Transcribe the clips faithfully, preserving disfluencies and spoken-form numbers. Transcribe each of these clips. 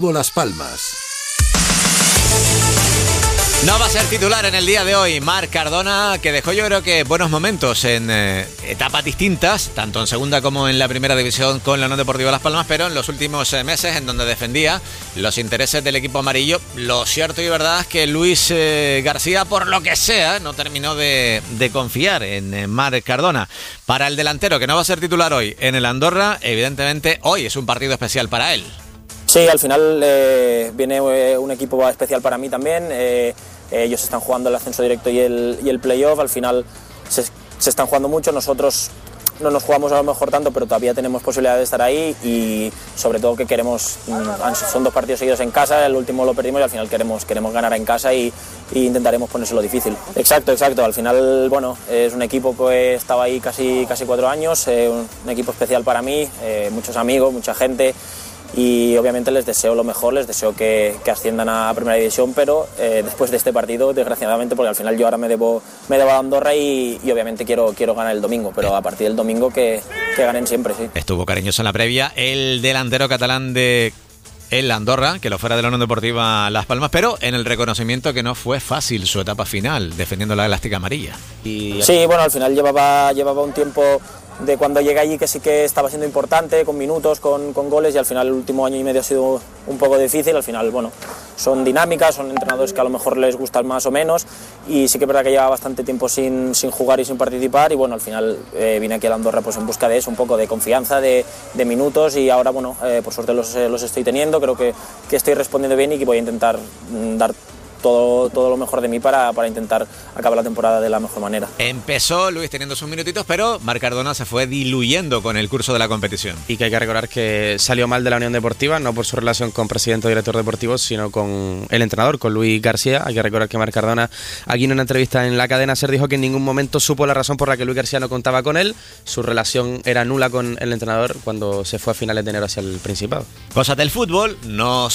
Las Palmas. No va a ser titular en el día de hoy Marc Cardona, que dejó yo creo que buenos momentos en eh, etapas distintas, tanto en segunda como en la primera división con la Unión Deportiva Las Palmas, pero en los últimos eh, meses en donde defendía los intereses del equipo amarillo. Lo cierto y verdad es que Luis eh, García, por lo que sea, no terminó de, de confiar en eh, Marc Cardona. Para el delantero, que no va a ser titular hoy en el Andorra, evidentemente hoy es un partido especial para él. Sí, al final eh, viene eh, un equipo especial para mí también. Eh, ellos están jugando el ascenso directo y el, y el playoff. Al final se, se están jugando mucho. Nosotros no nos jugamos a lo mejor tanto, pero todavía tenemos posibilidad de estar ahí y sobre todo que queremos, son dos partidos seguidos en casa, el último lo perdimos y al final queremos, queremos ganar en casa y, y intentaremos ponérselo difícil. Exacto, exacto. Al final, bueno, es un equipo que estaba ahí casi, casi cuatro años, eh, un, un equipo especial para mí, eh, muchos amigos, mucha gente. Y obviamente les deseo lo mejor, les deseo que, que asciendan a Primera División, pero eh, después de este partido, desgraciadamente, porque al final yo ahora me debo, me debo a Andorra y, y obviamente quiero, quiero ganar el domingo, pero a partir del domingo que, que ganen siempre, sí. Estuvo cariñoso en la previa el delantero catalán de el Andorra, que lo fuera de la Unión Deportiva Las Palmas, pero en el reconocimiento que no fue fácil su etapa final, defendiendo la elástica amarilla. Y... Sí, bueno, al final llevaba, llevaba un tiempo de cuando llegué allí que sí que estaba siendo importante, con minutos, con, con goles, y al final el último año y medio ha sido un poco difícil. Al final, bueno, son dinámicas, son entrenadores que a lo mejor les gustan más o menos, y sí que es verdad que lleva bastante tiempo sin, sin jugar y sin participar, y bueno, al final eh, vine aquí a la Andorra pues en busca de eso, un poco de confianza, de, de minutos, y ahora, bueno, eh, por suerte los, los estoy teniendo, creo que, que estoy respondiendo bien y que voy a intentar mm, dar Todo, todo lo mejor de mí para, para intentar acabar la temporada de la mejor manera. Empezó Luis teniendo sus minutitos, pero Marc Cardona se fue diluyendo con el curso de la competición. Y que hay que recordar que salió mal de la Unión Deportiva, no por su relación con presidente o director deportivo, sino con el entrenador, con Luis García. Hay que recordar que Marc Cardona, aquí en una entrevista en la cadena SER, dijo que en ningún momento supo la razón por la que Luis García no contaba con él. Su relación era nula con el entrenador cuando se fue a finales de enero hacia el Principado. Cosas del fútbol, no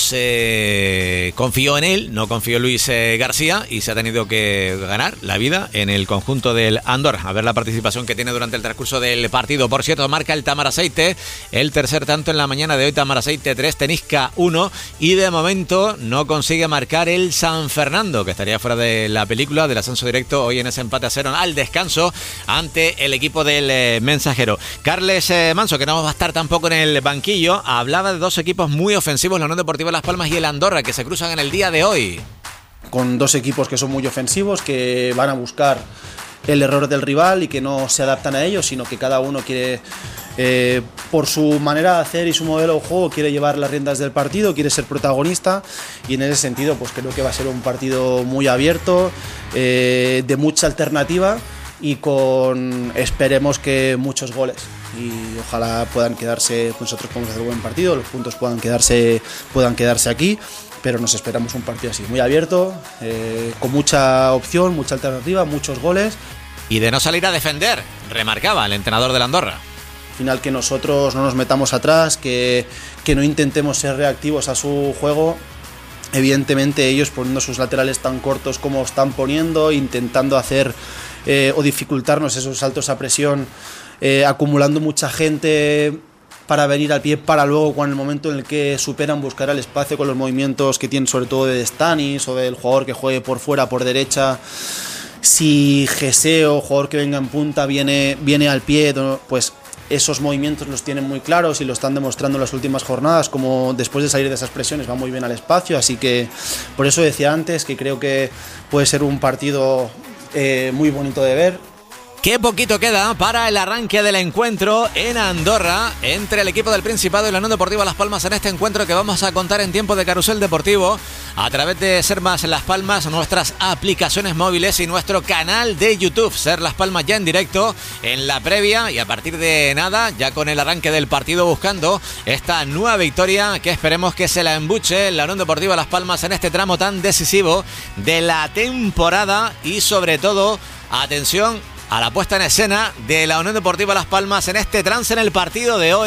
se confió en él, no confió Luis García y se ha tenido que ganar la vida en el conjunto del Andorra. A ver la participación que tiene durante el transcurso del partido. Por cierto, marca el Tamaraceite, el tercer tanto en la mañana de hoy. Tamaraceite tres, Tenisca uno, y de momento no consigue marcar el San Fernando, que estaría fuera de la película del ascenso directo hoy en ese empate a cero al descanso ante el equipo del eh, Mensajero. Carles eh, Manso, que no va a estar tampoco en el banquillo, hablaba de dos equipos muy ofensivos, la Unión Deportiva Las Palmas y el Andorra, que se cruzan en el día de hoy. Con dos equipos que son muy ofensivos, que van a buscar el error del rival y que no se adaptan a ellos, sino que cada uno quiere, eh, por su manera de hacer y su modelo de juego, quiere llevar las riendas del partido, quiere ser protagonista, y en ese sentido pues creo que va a ser un partido muy abierto, eh, de mucha alternativa y con, esperemos que muchos goles, y ojalá puedan quedarse, nosotros podemos hacer un buen partido, los puntos puedan quedarse, puedan quedarse aquí, pero nos esperamos un partido así, muy abierto, eh, con mucha opción, mucha alternativa, muchos goles. Y de no salir a defender, remarcaba el entrenador del Andorra. Al final, que nosotros no nos metamos atrás, que, que no intentemos ser reactivos a su juego. Evidentemente ellos poniendo sus laterales tan cortos como están poniendo, intentando hacer eh, o dificultarnos esos saltos a presión, eh, acumulando mucha gente para venir al pie, para luego, cuando el momento en el que superan, buscar el espacio con los movimientos que tienen, sobre todo de Stanis o del jugador que juegue por fuera, por derecha. Si Geseo, jugador que venga en punta, viene, viene al pie, pues esos movimientos los tienen muy claros y lo están demostrando en las últimas jornadas, como después de salir de esas presiones va muy bien al espacio, así que por eso decía antes que creo que puede ser un partido eh, muy bonito de ver. Qué poquito queda para el arranque del encuentro en Andorra entre el equipo del Principado y la Unión Deportiva Las Palmas, en este encuentro que vamos a contar en tiempo de Carrusel Deportivo a través de Ser Más Las Palmas, nuestras aplicaciones móviles y nuestro canal de YouTube, Ser Las Palmas, ya en directo en la previa, y a partir de nada, ya con el arranque del partido, buscando esta nueva victoria que esperemos que se la embuche la Unión Deportiva Las Palmas en este tramo tan decisivo de la temporada. Y sobre todo, atención a la puesta en escena de la Unión Deportiva Las Palmas en este trance en el partido de hoy,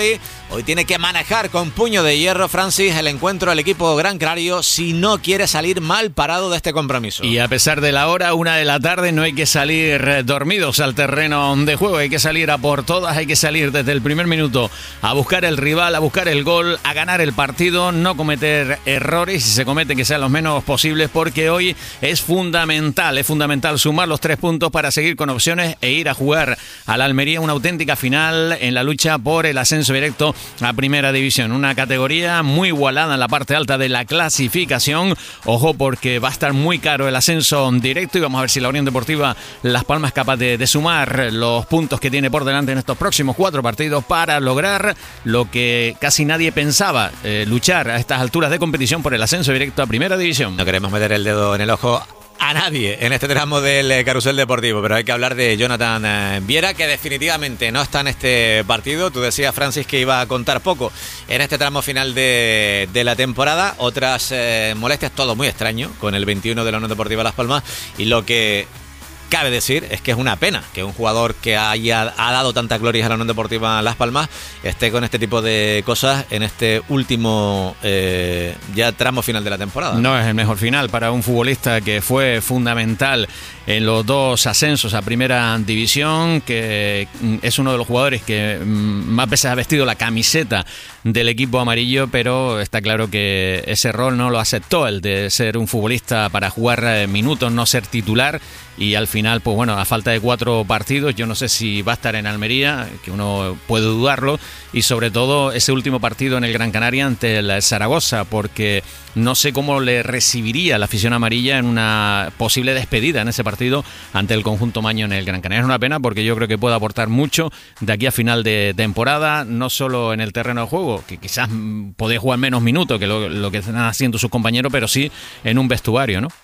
Hoy tiene que manejar con puño de hierro, Francis, el encuentro del equipo gran canario si no quiere salir mal parado de este compromiso. Y a pesar de la hora, una de la tarde, no hay que salir dormidos al terreno de juego, hay que salir a por todas, hay que salir desde el primer minuto a buscar el rival, a buscar el gol, a ganar el partido, no cometer errores, si se cometen que sean los menos posibles, porque hoy es fundamental, es fundamental sumar los tres puntos para seguir con opciones e ir a jugar a la Almería una auténtica final en la lucha por el ascenso directo a Primera División. Una categoría muy igualada en la parte alta de la clasificación. Ojo, porque va a estar muy caro el ascenso directo y vamos a ver si la Unión Deportiva Las Palmas es capaz de, de sumar los puntos que tiene por delante en estos próximos cuatro partidos para lograr lo que casi nadie pensaba, eh, luchar a estas alturas de competición por el ascenso directo a Primera División. No queremos meter el dedo en el ojo a nadie en este tramo del carrusel deportivo, pero hay que hablar de Jonathan Viera, que definitivamente no está en este partido. Tú decías, Francis, que iba a contar poco en este tramo final de, de la temporada. Otras eh, molestias, todo muy extraño con el veintiuno de la Unión Deportiva Las Palmas, y lo que cabe decir es que es una pena que un jugador que haya ha dado tanta gloria a la Unión Deportiva Las Palmas esté con este tipo de cosas en este último eh, ya tramo final de la temporada. No es el mejor final para un futbolista que fue fundamental en los dos ascensos a Primera División, que es uno de los jugadores que más veces ha vestido la camiseta del equipo amarillo, pero está claro que ese rol no lo aceptó, el de ser un futbolista para jugar minutos, no ser titular. Y al final, pues bueno, a falta de cuatro partidos, yo no sé si va a estar en Almería, que uno puede dudarlo, y sobre todo ese último partido en el Gran Canaria ante el Zaragoza, porque no sé cómo le recibiría la afición amarilla en una posible despedida en ese partido ante el conjunto maño en el Gran Canaria. Es una pena porque yo creo que puede aportar mucho de aquí a final de temporada, no solo en el terreno de juego, que quizás podría jugar menos minutos que lo, lo que están haciendo sus compañeros, pero sí en un vestuario, ¿no?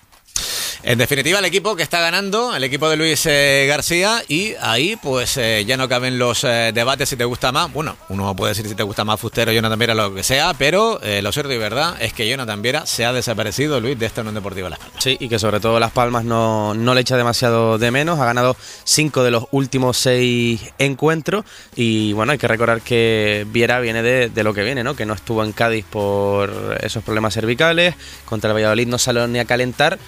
En definitiva, el equipo que está ganando, el equipo de Luis eh, García, y ahí pues eh, ya no caben los eh, debates si te gusta más. Bueno, uno puede decir si te gusta más Fustero, Jonathan Viera, lo que sea, pero eh, lo cierto y verdad es que Jonathan Viera se ha desaparecido, Luis, de esta Unión Deportiva Las Palmas. Sí, y que sobre todo Las Palmas no, no le echa demasiado de menos. Ha ganado cinco de los últimos seis encuentros y bueno, hay que recordar que Viera viene de, de lo que viene, ¿no? Que no estuvo en Cádiz por esos problemas cervicales, contra el Valladolid no salió ni a calentar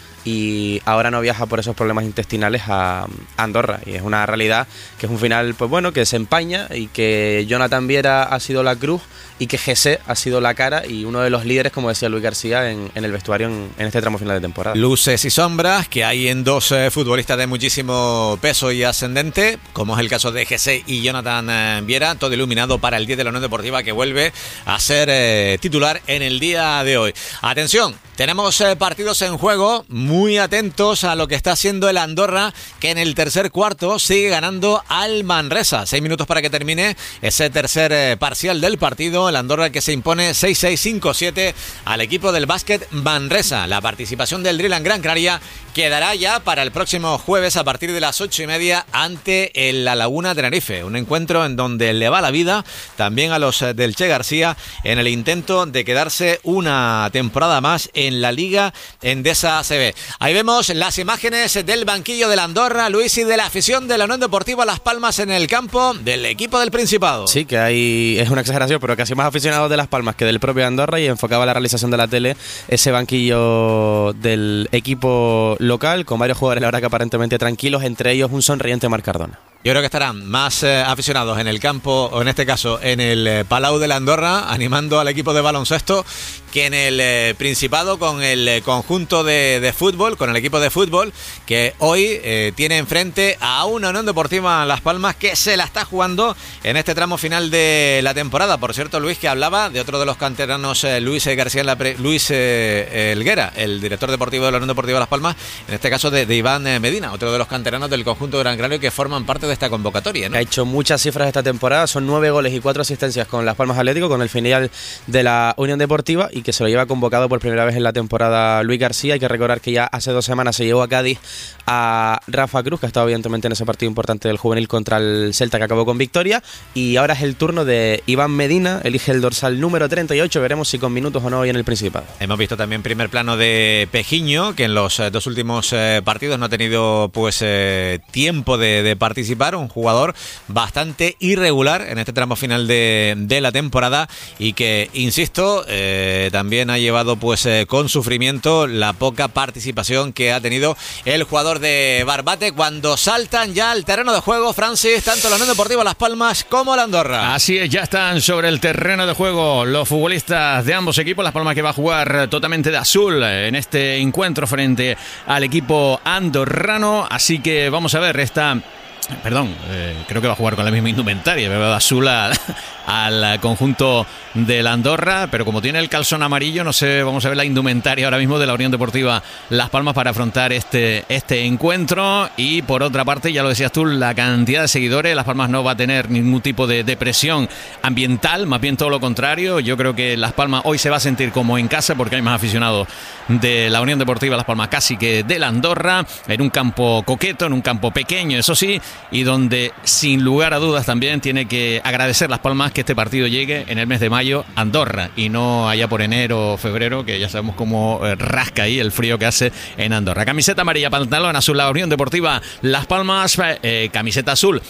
y ahora no viaja por esos problemas intestinales a Andorra, y es una realidad que es un final, pues bueno, que se empaña, y que Jonathan Viera ha sido la cruz y que Jesse ha sido la cara y uno de los líderes, como decía Luis García, en, en el vestuario en, en este tramo final de temporada. Luces y sombras que hay en dos eh, futbolistas de muchísimo peso y ascendente, como es el caso de Jesse y Jonathan eh, Viera, todo iluminado para el diez de la Unión Deportiva, que vuelve a ser eh, titular en el día de hoy. Atención, tenemos eh, partidos en juego, muy atentos a lo que está haciendo el Andorra, que en el tercer cuarto sigue ganando al Manresa. Seis minutos para que termine ese tercer eh, parcial del partido. El Andorra que se impone seis seis cinco siete al equipo del básquet Manresa. La participación del Drill en Gran Canaria quedará ya para el próximo jueves a partir de las ocho y media ante el La Laguna Tenerife. Un encuentro en donde le va la vida también a los del Che García en el intento de quedarse una temporada más en la Liga Endesa A C B. Ahí vemos las imágenes del banquillo del Andorra, Luis, y de la afición de la Unión Deportiva Las Palmas en el campo del equipo del Principado. Sí, que hay, es una exageración, pero casi más aficionados de Las Palmas que del propio Andorra, y enfocaba la realización de la tele ese banquillo del equipo local, con varios jugadores, la verdad que aparentemente tranquilos, entre ellos un sonriente Marc Cardona. Yo creo que estarán más eh, aficionados en el campo, o en este caso en el eh, Palau de la Andorra, animando al equipo de baloncesto, que en el eh, Principado con el eh, conjunto de, de fútbol, con el equipo de fútbol, que hoy eh, tiene enfrente a una Unión Deportiva Las Palmas que se la está jugando en este tramo final de la temporada. Por cierto, Luis, que hablaba de otro de los canteranos, eh, Luis García, la pre, Luis eh, Helguera, el director deportivo de la Unión Deportiva Las Palmas, en este caso de, de Iván eh, Medina, otro de los canteranos del conjunto de Gran Canaria que forman parte de esta convocatoria, ¿no? Ha hecho muchas cifras esta temporada, son nueve goles y cuatro asistencias con Las Palmas Atlético, con el filial de la Unión Deportiva, y que se lo lleva convocado por primera vez en la temporada Luis García. Hay que recordar que ya hace dos semanas se llevó a Cádiz a Rafa Cruz, que ha estado evidentemente en ese partido importante del juvenil contra el Celta, que acabó con victoria, y ahora es el turno de Iván Medina, elige el dorsal número treinta y ocho, veremos si con minutos o no hoy en el Principado. Hemos visto también primer plano de Pejiño, que en los eh, dos últimos eh, partidos no ha tenido pues eh, tiempo de, de participar participar, un jugador bastante irregular en este tramo final de, de la temporada y que, insisto, eh, también ha llevado pues eh, con sufrimiento la poca participación que ha tenido el jugador de Barbate cuando saltan ya al terreno de juego, Francis, tanto la Unión Deportiva Las Palmas como la Andorra. Así es, ya están sobre el terreno de juego los futbolistas de ambos equipos. Las Palmas que va a jugar totalmente de azul en este encuentro frente al equipo andorrano, así que vamos a ver esta... Perdón, eh, creo que va a jugar con la misma indumentaria, de azul a, al conjunto de la Andorra, pero como tiene el calzón amarillo, no sé, vamos a ver la indumentaria ahora mismo de la Unión Deportiva Las Palmas para afrontar este, este encuentro. Y por otra parte, ya lo decías tú, la cantidad de seguidores, Las Palmas no va a tener ningún tipo de, de presión ambiental, más bien todo lo contrario. Yo creo que Las Palmas hoy se va a sentir como en casa porque hay más aficionados de la Unión Deportiva Las Palmas casi que de la Andorra, en un campo coqueto, en un campo pequeño, eso sí, y donde sin lugar a dudas también tiene que agradecer Las Palmas que este partido llegue en el mes de mayo a Andorra y no allá por enero o febrero, que ya sabemos cómo eh, rasca ahí el frío que hace en Andorra. Camiseta amarilla, pantalón azul, la Unión Deportiva Las Palmas, eh, camiseta azul,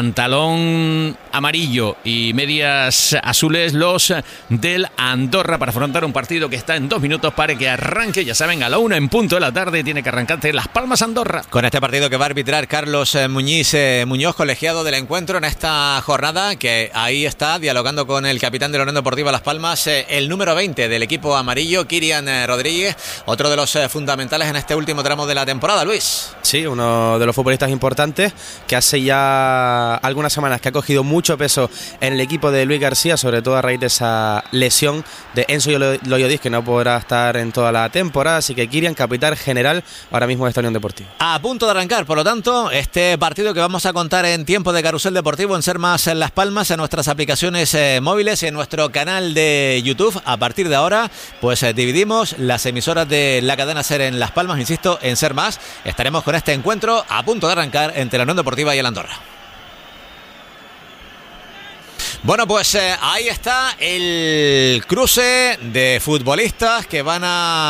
pantalón amarillo y medias azules los del Andorra para afrontar un partido que está en dos minutos para que arranque, ya saben, a la una en punto de la tarde tiene que arrancarse Las Palmas Andorra. Con este partido que va a arbitrar Carlos Muñiz, eh, Muñoz, colegiado del encuentro en esta jornada, que ahí está dialogando con el capitán de la Unión Deportiva Las Palmas, eh, el número veinte del equipo amarillo, Kirian eh, Rodríguez, otro de los eh, fundamentales en este último tramo de la temporada, Luis. Sí, uno de los futbolistas importantes que hace ya algunas semanas que ha cogido mucho peso en el equipo de Luis García, sobre todo a raíz de esa lesión de Enzo Loyodis, que no podrá estar en toda la temporada, así que Kirian, capitán general ahora mismo de esta Unión Deportiva. A punto de arrancar, por lo tanto, este partido que vamos a contar en tiempo de Carrusel Deportivo en Ser Más en Las Palmas, en nuestras aplicaciones eh, móviles y en nuestro canal de YouTube. A partir de ahora, pues eh, dividimos las emisoras de la cadena Ser en Las Palmas, insisto, en Ser Más. Estaremos con este encuentro a punto de arrancar entre la Unión Deportiva y el Andorra. Bueno, pues eh, ahí está el cruce de futbolistas que van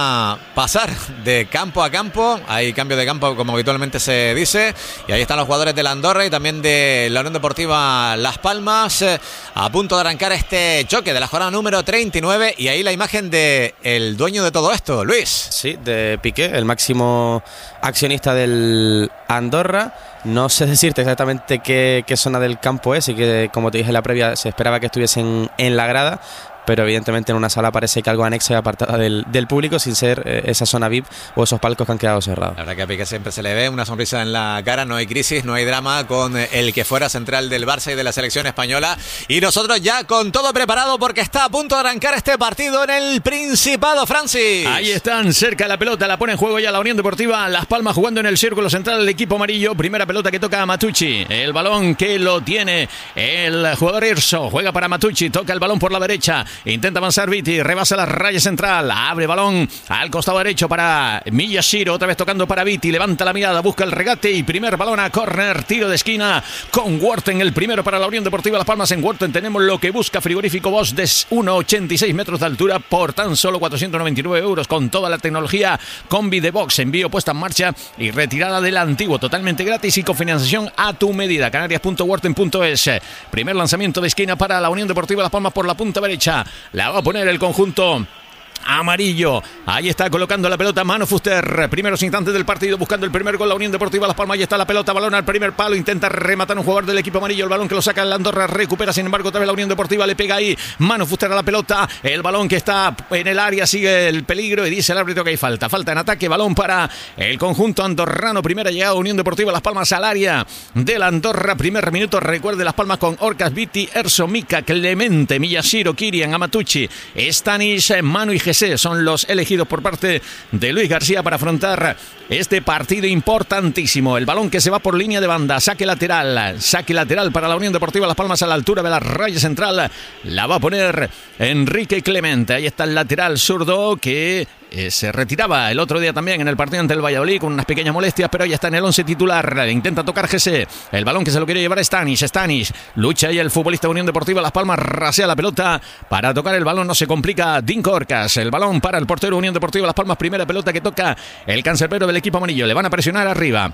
a pasar de campo a campo. Hay cambio de campo, como habitualmente se dice. Y ahí están los jugadores de la Andorra y también de la Unión Deportiva Las Palmas, eh, a punto de arrancar este choque de la jornada número treinta y nueve. Y ahí la imagen de el dueño de todo esto, Luis. Sí, de Piqué, el máximo accionista del Andorra. No sé decirte exactamente qué, qué zona del campo es y que, como te dije en la previa, se esperaba que estuviesen en la grada, pero evidentemente en una sala parece que algo anexo y apartada del, del público, sin ser eh, esa zona V I P o esos palcos que han quedado cerrados. La verdad que a Piqué siempre se le ve una sonrisa en la cara, no hay crisis, no hay drama con el que fuera central del Barça y de la selección española. Y nosotros ya con todo preparado porque está a punto de arrancar este partido en el Principado, Francis. Ahí están, cerca de la pelota, la pone en juego ya la Unión Deportiva Las Palmas jugando en el círculo central del equipo amarillo. Primera pelota que toca a Matucci, el balón que lo tiene el jugador Irso, juega para Matucci, toca el balón por la derecha. Intenta avanzar Viti, rebasa la raya central, abre balón al costado derecho para Miyashiro, otra vez tocando para Viti, levanta la mirada, busca el regate y primer balón a córner, tiro de esquina con Worten, el primero para la Unión Deportiva Las Palmas. En Worten tenemos lo que busca Frigorífico Bosch de uno coma ochenta y seis metros de altura por tan solo cuatrocientos noventa y nueve euros con toda la tecnología Combi de Box, envío puesta en marcha y retirada del antiguo, totalmente gratis y con financiación a tu medida. Canarias punto worten punto es. Primer lanzamiento de esquina para la Unión Deportiva Las Palmas por la punta derecha. La va a poner el conjunto amarillo. Ahí está colocando la pelota Manu Fuster. Primeros instantes del partido buscando el primer gol la Unión Deportiva Las Palmas. Ahí está la pelota, balón al primer palo. Intenta rematar un jugador del equipo amarillo. El balón que lo saca el Andorra. Recupera sin embargo otra vez la Unión Deportiva. Le pega ahí Manu Fuster a la pelota. El balón que está en el área sigue el peligro y dice el árbitro que hay falta. Falta en ataque. Balón para el conjunto andorrano. Primera llegada Unión Deportiva Las Palmas al área del Andorra. Primer minuto. Recuerde Las Palmas con Orcas, Viti, Erso, Mika, Clemente, Miyashiro, Kirian, Amatucci, Stanis, Manu y son los elegidos por parte de Luis García para afrontar este partido importantísimo. El balón que se va por línea de banda, saque lateral, saque lateral para la Unión Deportiva Las Palmas a la altura de la raya central. La va a poner Enrique Clemente. Ahí está el lateral zurdo que Eh, se retiraba el otro día también en el partido ante el Valladolid con unas pequeñas molestias, pero ya está en el once titular. Intenta tocar G C, el balón que se lo quiere llevar a Stanis. Stanis lucha y el futbolista de Unión Deportiva Las Palmas rasea la pelota para tocar el balón, no se complica. Dinko Orcas, el balón para el portero Unión Deportiva Las Palmas. Primera pelota que toca el cancerbero del equipo amarillo. Le van a presionar arriba.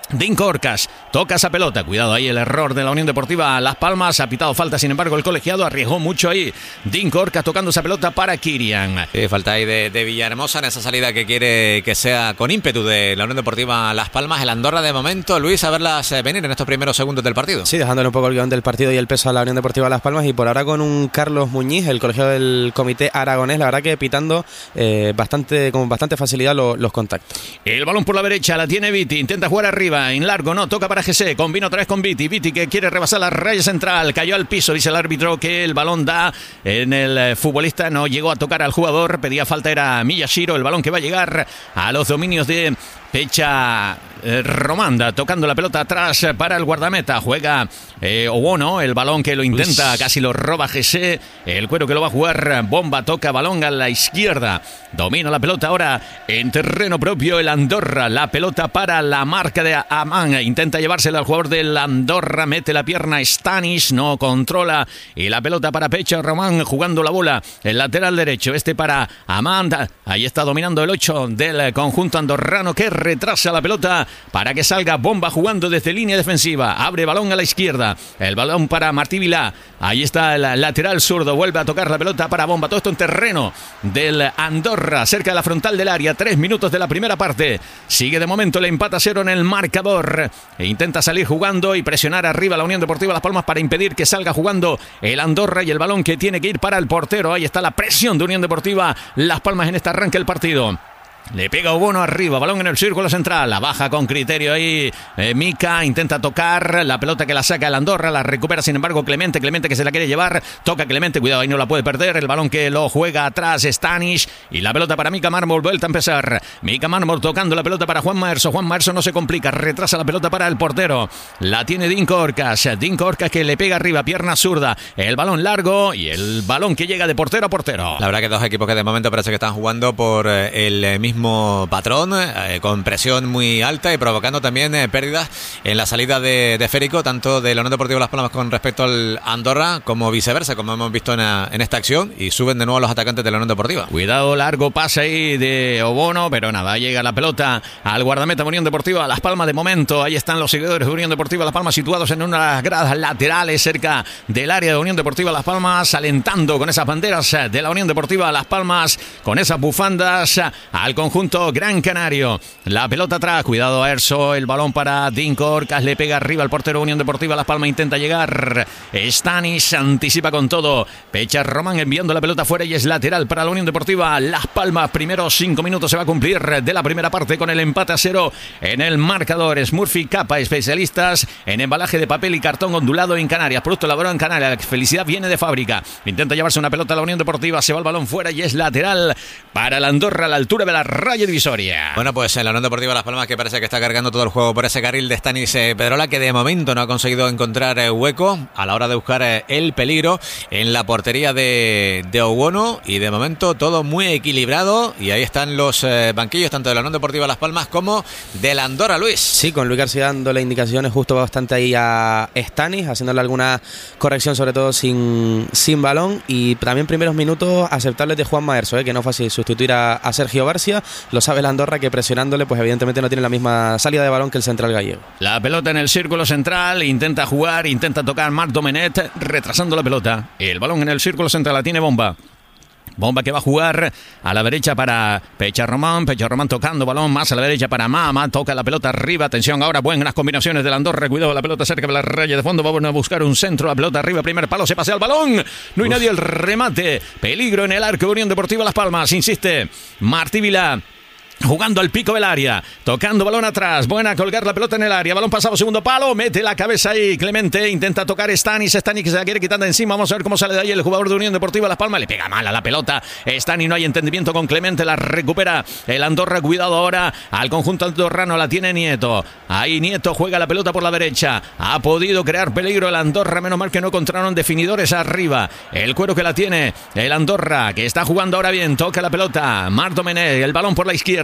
Dinko Orcas toca esa pelota, cuidado ahí el error de la Unión Deportiva Las Palmas, ha pitado falta, sin embargo el colegiado arriesgó mucho ahí. Dinko Orcas tocando esa pelota para Kirian. Sí, falta ahí de, de Villahermosa en esa salida que quiere que sea con ímpetu de la Unión Deportiva Las Palmas. El Andorra de momento, Luis, a verlas venir en estos primeros segundos del partido. Sí, dejándole un poco el guión del partido y el peso a la Unión Deportiva Las Palmas, y por ahora con un Carlos Muñiz, el colegiado del Comité Aragonés, la verdad que pitando eh, bastante con bastante facilidad lo, los contactos. El balón por la derecha, la tiene Viti, intenta jugar arriba, en largo, no, toca para G C, combina otra vez con Viti, Viti que quiere rebasar la raya central, cayó al piso, dice el árbitro que el balón da en el futbolista, no llegó a tocar al jugador, pedía falta, era Miyashiro, el balón que va a llegar a los dominios de Pecha eh, Romanda, tocando la pelota atrás para el guardameta, juega eh, Obono, el balón que lo intenta, Uy. casi lo roba G C, el cuero que lo va a jugar, Bomba toca balón a la izquierda, domina la pelota ahora en terreno propio el Andorra, la pelota para la marca de Amán, intenta llevársela al jugador del Andorra, mete la pierna Stanis, no controla, y la pelota para Pecha Román, jugando la bola, el lateral derecho, este para Amán, ahí está dominando el ocho del conjunto andorrano que retrasa la pelota para que salga Bomba jugando desde línea defensiva, abre balón a la izquierda, el balón para Martí Vilá, ahí está el lateral zurdo, vuelve a tocar la pelota para Bomba, todo esto en terreno del Andorra, cerca de la frontal del área, tres minutos de la primera parte, sigue de momento el empate a cero en el marcador, e intenta salir jugando y presionar arriba la Unión Deportiva Las Palmas para impedir que salga jugando el Andorra, y el balón que tiene que ir para el portero, ahí está la presión de Unión Deportiva Las Palmas en este arranque del partido. Le pega Obono arriba, balón en el círculo central, la baja con criterio ahí, eh, Mica intenta tocar, la pelota que la saca el Andorra, la recupera sin embargo Clemente, Clemente que se la quiere llevar, toca Clemente, cuidado ahí no la puede perder, el balón que lo juega atrás Stanish, y la pelota para Mica Mármol, vuelta a empezar, Mica Mármol tocando la pelota para Juan Maerso, Juan Maerso no se complica, retrasa la pelota para el portero, la tiene Dinko Orcas, Dinko Orcas que le pega arriba, pierna zurda, el balón largo y el balón que llega de portero a portero. La verdad que dos equipos que de momento parece que están jugando por el mismo mismo patrón, eh, con presión muy alta y provocando también eh, pérdidas en la salida de, de Férico, tanto de la Unión Deportiva Las Palmas con respecto al Andorra, como viceversa, como hemos visto en, en esta acción, y suben de nuevo los atacantes de la Unión Deportiva. Cuidado, largo pase ahí de Obono, pero nada, llega la pelota al guardameta de Unión Deportiva Las Palmas de momento. Ahí están los seguidores de Unión Deportiva Las Palmas situados en una de las gradas laterales cerca del área de Unión Deportiva Las Palmas, alentando con esas banderas de la Unión Deportiva Las Palmas, con esas bufandas al conjunto Gran Canario. La pelota atrás, cuidado a Erso, el balón para Dinko Orcas, le pega arriba al portero Unión Deportiva Las Palmas, intenta llegar, Stanis anticipa con todo, Pecha Román enviando la pelota fuera y es lateral para la Unión Deportiva Las Palmas. Primeros cinco minutos se va a cumplir de la primera parte con el empate a cero en el marcador. Smurfy Capa, especialistas en embalaje de papel y cartón ondulado en Canarias, producto elaborado en Canarias, la felicidad viene de fábrica. Intenta llevarse una pelota a la Unión Deportiva, se va el balón fuera y es lateral para la Andorra a la altura de la raya divisoria. Bueno, pues en la Unión Deportiva Las Palmas, que parece que está cargando todo el juego por ese carril de Stanis eh, Pedrola, que de momento no ha conseguido encontrar eh, hueco a la hora de buscar eh, el peligro en la portería de, de Obono, y de momento todo muy equilibrado, y ahí están los eh, banquillos tanto de la Unión Deportiva Las Palmas como de la Andorra, Luis. Sí, con Luis García dándole indicaciones justo bastante ahí a Stanis, haciéndole alguna corrección, sobre todo sin, sin balón, y también primeros minutos aceptables de Juan Maerso, eh, que no fue fácil sustituir a, a Sergio García, lo sabe la Andorra, que presionándole pues evidentemente no tiene la misma salida de balón que el central gallego. La pelota en el círculo central, intenta jugar, intenta tocar Marc Domenet, retrasando la pelota, el balón en el círculo central la tiene Bomba. Bomba que va a jugar a la derecha para Pecha Román, Pecha Román tocando balón más a la derecha para Mama, toca la pelota arriba, atención ahora, buenas combinaciones de la Andorra, cuidado la pelota cerca de la raya de fondo, vamos a buscar un centro, la pelota arriba, primer palo, se pasea el balón, no hay Uf. nadie, el remate, peligro en el arco de Unión Deportiva Las Palmas, insiste Martí Vilá, jugando al pico del área, tocando balón atrás, buena a colgar la pelota en el área, balón pasado, segundo palo, mete la cabeza ahí, Clemente, intenta tocar Stanis, Stanis que se la quiere quitar de encima, vamos a ver cómo sale de ahí el jugador de Unión Deportiva Las Palmas, le pega mal a la pelota, Stanis, no hay entendimiento con Clemente, la recupera el Andorra, cuidado ahora al conjunto andorrano, la tiene Nieto, ahí Nieto juega la pelota por la derecha, ha podido crear peligro el Andorra, menos mal que no encontraron definidores arriba, el cuero que la tiene el Andorra, que está jugando ahora bien, toca la pelota, Marc Domenech, el balón por la izquierda,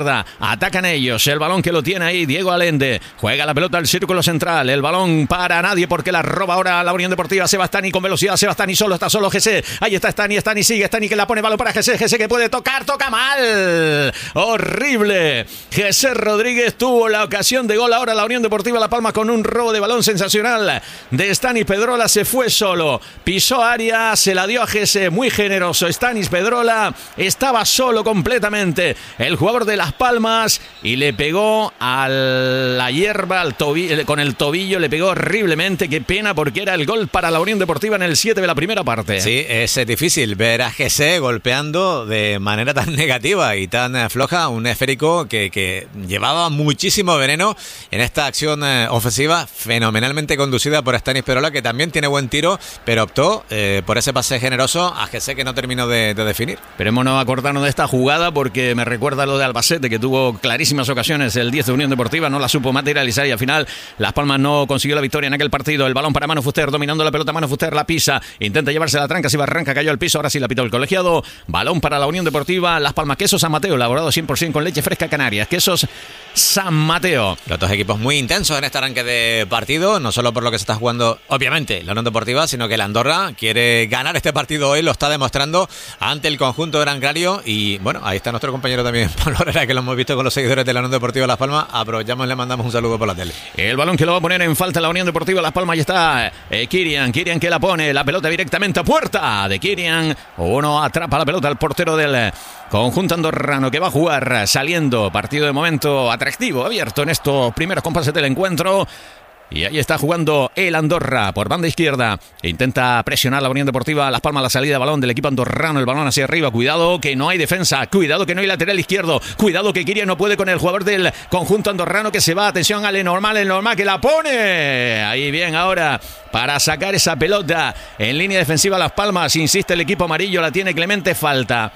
izquierda, atacan ellos, el balón que lo tiene ahí Diego Allende, juega la pelota al círculo central, el balón para nadie porque la roba ahora la Unión Deportiva. Sebastani con velocidad, Sebastani solo, está solo G C, ahí está Stani, Stani sigue, Stani que la pone, balón para G C, G C que puede tocar, toca mal, horrible. G C Rodríguez tuvo la ocasión de gol, ahora la Unión Deportiva La Palma con un robo de balón sensacional de Stanis Pedrola, se fue solo, pisó área, se la dio a G C, muy generoso Stanis Pedrola, estaba solo completamente el jugador de Las Palmas y le pegó a la hierba, al tobillo, con el tobillo, le pegó horriblemente, qué pena porque era el gol para la Unión Deportiva en el siete de la primera parte. Sí, es difícil ver a G C golpeando de manera tan negativa y tan floja un esférico que, que llevaba muchísimo veneno en esta acción eh, ofensiva fenomenalmente conducida por Stanis Pedrola, que también tiene buen tiro, pero optó eh, por ese pase generoso a G C que no terminó de, de definir. Esperémonos acordarnos de esta jugada porque me recuerda lo de Albacete, que tuvo clarísimas ocasiones el diez de Unión Deportiva, no la supo materializar y al final Las Palmas no consiguió la victoria en aquel partido. El balón para Manu Fuster, dominando la pelota, Manu Fuster la pisa, intenta llevarse la tranca, si Barranca cayó al piso, ahora sí la pitó el colegiado. Balón para la Unión Deportiva Las Palmas, queso San Mateo, elaborado cien por ciento con leche fresca Canarias, quesos San Mateo. Los dos equipos muy intensos en este arranque de partido, no solo por lo que se está jugando, obviamente, la Unión Deportiva, sino que la Andorra quiere ganar este partido hoy, lo está demostrando ante el conjunto de Gran Canario. Y bueno, ahí está nuestro compañero también, Pablo Herrera, que lo hemos visto con los seguidores de la Unión Deportiva Las Palmas. Aprovechamos y le mandamos un saludo por la tele. El balón que lo va a poner en falta la Unión Deportiva Las Palmas, y está eh, Kirian, Kirian que la pone, la pelota directamente a puerta de Kirian. Uno atrapa la pelota al portero del conjunto andorrano que va a jugar saliendo. Partido de momento atractivo, abierto en estos primeros compases del encuentro. Y ahí está jugando el Andorra por banda izquierda. Intenta presionar la Unión Deportiva Las Palmas, la salida de balón del equipo andorrano. El balón hacia arriba. Cuidado que no hay defensa. Cuidado que no hay lateral izquierdo. Cuidado que Kirian no puede con el jugador del conjunto andorrano que se va. Atención a Lenormand. Lenormand que la pone. Ahí bien ahora para sacar esa pelota en línea defensiva Las Palmas. Insiste el equipo amarillo. La tiene Clemente. Falta.